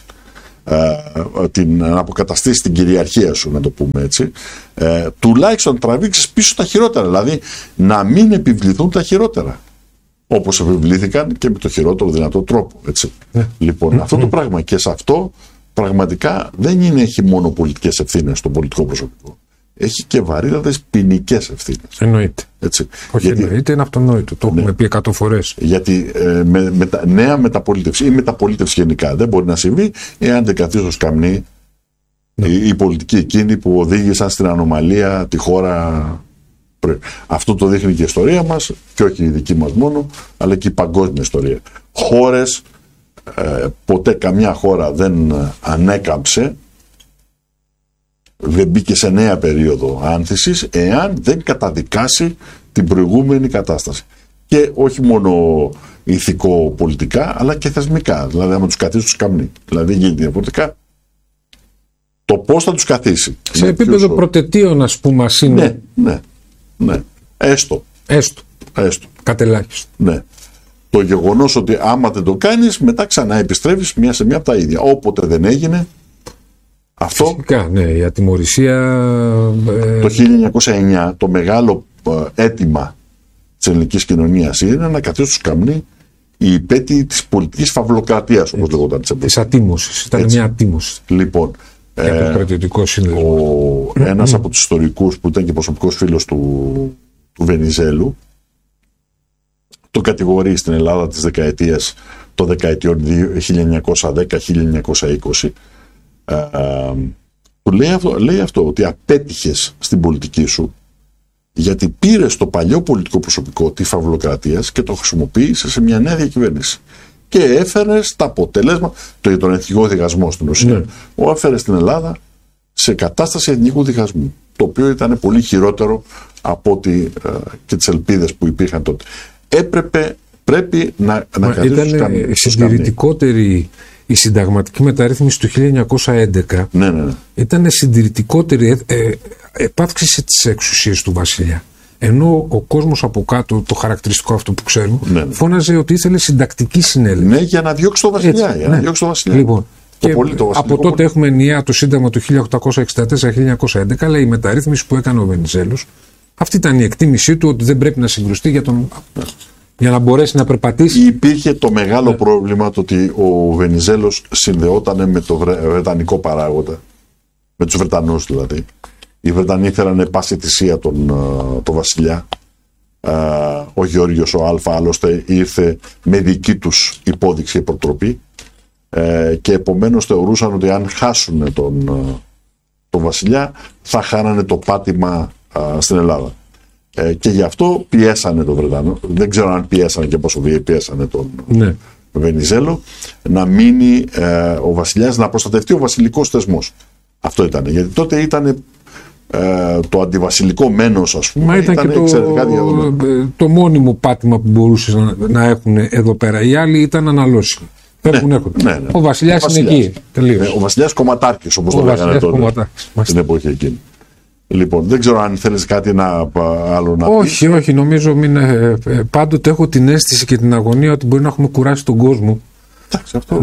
να αποκαταστήσεις την κυριαρχία σου, να το πούμε έτσι, τουλάχιστον τραβήξεις πίσω τα χειρότερα. Δηλαδή να μην επιβληθούν τα χειρότερα. Όπως επιβλήθηκαν και με το χειρότερο δυνατό τρόπο. Έτσι. Λοιπόν, αυτό το πράγμα, και σε αυτό πραγματικά δεν έχει μόνο πολιτικές ευθύνες στο πολιτικό προσωπικό. Έχει και βαρύτατες ποινικές ευθύνες. Εννοείται. Έτσι. Όχι, εννοείται, είναι αυτονόητο. Το έχουμε πει 100 φορές. Γιατί νέα μεταπολίτευση ή μεταπολίτευση γενικά δεν μπορεί να συμβεί εάν δεν καθίσει στο σκαμνί οι πολιτικοί εκείνοι που οδήγησαν στην ανομαλία τη χώρα. Αυτό το δείχνει και η ιστορία μας, και όχι η δική μας μόνο, αλλά και η παγκόσμια ιστορία. Χώρες, ποτέ καμιά χώρα δεν ανέκαμψε, δεν μπήκε σε νέα περίοδο άνθησης, εάν δεν καταδικάσει την προηγούμενη κατάσταση. Και όχι μόνο ηθικό-πολιτικά, αλλά και θεσμικά. Δηλαδή, άμα τους καθίσει τους καμνί. Δηλαδή, δεν γίνεται διαφορετικά. Το πώς θα τους καθίσει. Σε επίπεδο πρωτετίων, ας πούμε, είναι. Ναι. Έστω. Κατελάχιστο. Ναι. Το γεγονός ότι άμα δεν το κάνεις, μετά ξανά επιστρέφεις μία σε μία από τα ίδια. Όποτε δεν έγινε, αυτό. Φυσικά, ναι, η ατιμωρησία. Το 1909 το μεγάλο αίτημα της ελληνικής κοινωνίας είναι να καθίσουν στους καμνί οι υπέτειοι της πολιτικής φαυλοκρατίας, όπως λέγονταν. Της ατίμωσης. Ήταν μια ατίμωση. Λοιπόν. Για το κρατιωτικό σύνδεσμο. Ένας από τους ιστορικούς που ήταν και προσωπικός φίλος του Βενιζέλου το κατηγορεί στην Ελλάδα της δεκαετίας των δεκαετιών 1910-1920, του λέει αυτό, ότι απέτυχες στην πολιτική σου γιατί πήρες το παλιό πολιτικό προσωπικό της φαυλοκρατίας και το χρησιμοποίησες σε μια νέα διακυβέρνηση. Και έφερες τα αποτέλεσμα, τον εθνικό διχασμό στην ουσία, έφερες στην Ελλάδα σε κατάσταση εθνικού διχασμού, το οποίο ήταν πολύ χειρότερο από ότι και τις ελπίδες που υπήρχαν τότε. Πρέπει να καθίσεις ήταν συντηρητικότερη η συνταγματική μεταρρύθμιση του 1911. Ναι. Ήταν συντηρητικότερη, επαύξησε τις εξουσίες του βασιλιά. Ενώ ο κόσμος από κάτω, το χαρακτηριστικό αυτό που ξέρουμε, φώναζε ότι ήθελε συντακτική συνέλευση. Ναι, για να διώξει το βασιλιά. Λοιπόν, από τότε έχουμε ενιαία το Σύνταγμα του 1864-1911, αλλά η μεταρρύθμιση που έκανε ο Βενιζέλος, αυτή ήταν η εκτίμησή του, ότι δεν πρέπει να συγκρουστεί για να μπορέσει να περπατήσει. Υπήρχε το μεγάλο πρόβλημα το ότι ο Βενιζέλος συνδεόταν με το βρετανικό παράγοντα, με τους Βρετανούς δηλαδή. Οι Βρετανοί ήθελαν πάση θυσία τον βασιλιά. Ο Γεώργιος ο Α άλλωστε ήρθε με δική τους υπόδειξη και προτροπή, και επομένως θεωρούσαν ότι αν χάσουν τον βασιλιά θα χάνανε το πάτημα στην Ελλάδα. Και γι' αυτό πιέσανε τον Βρετανό. Δεν ξέρω αν πιέσανε και πόσο πιέσανε τον Βενιζέλο να μείνει ο βασιλιάς, να προστατευτεί ο βασιλικός θεσμός. Αυτό ήταν. Γιατί τότε ήταν το αντιβασιλικό μένος, ας πούμε. Μα ήταν και το μόνιμο πάτημα που μπορούσε να έχουν εδώ πέρα. Οι άλλοι ήταν αναλώσιμοι. Ναι. Ο βασιλιάς είναι εκεί. Ο βασιλιάς κομματάρχης, όπως το λέγανε τότε την εποχή εκείνη. Λοιπόν, δεν ξέρω αν θέλεις κάτι άλλο να πεις. Όχι, νομίζω πάντοτε έχω την αίσθηση και την αγωνία ότι μπορεί να έχουμε κουράσει τον κόσμο. Εντάξει, αυτό.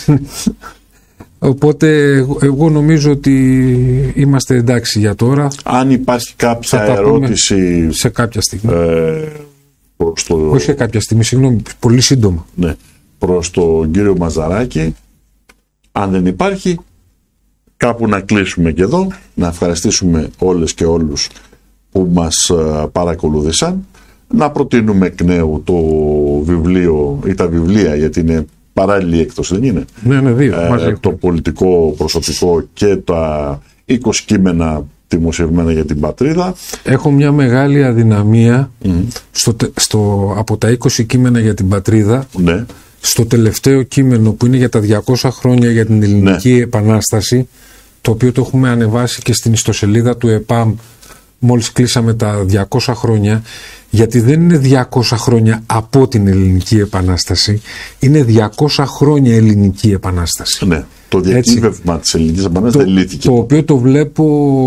Οπότε εγώ νομίζω ότι είμαστε εντάξει για τώρα. Αν υπάρχει κάποια ερώτηση σε κάποια στιγμή. Όχι σε κάποια στιγμή, συγγνώμη, πολύ σύντομα. Ναι, προς τον κύριο Μαζαράκη. Αν δεν υπάρχει, κάπου να κλείσουμε και εδώ. Να ευχαριστήσουμε όλες και όλους που μας παρακολούθησαν. Να προτείνουμε εκ νέου το βιβλίο ή τα βιβλία, γιατί είναι παράλληλη έκδοση, δεν είναι? Ναι, δύο. Το πολιτικό προσωπικό και τα 20 κείμενα δημοσιευμένα για την πατρίδα. Έχω μια μεγάλη αδυναμία από τα 20 κείμενα για την πατρίδα, στο τελευταίο κείμενο που είναι για τα 200 χρόνια για την Ελληνική Επανάσταση, το οποίο το έχουμε ανεβάσει και στην ιστοσελίδα του ΕΠΑΜ μόλις κλείσαμε τα 200 χρόνια. Γιατί δεν είναι 200 χρόνια από την Ελληνική Επανάσταση, είναι 200 χρόνια Ελληνική Επανάσταση. Ναι, το διακύβευμα της Ελληνικής Επανάστασης δεν λύθηκε. Το οποίο το βλέπω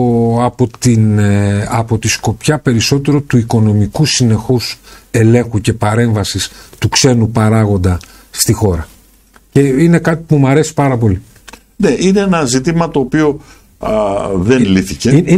από τη σκοπιά περισσότερο του οικονομικού συνεχούς ελέγχου και παρέμβασης του ξένου παράγοντα στη χώρα. Και είναι κάτι που μου αρέσει πάρα πολύ. Ναι, είναι ένα ζήτημα το οποίο δεν λύθηκε.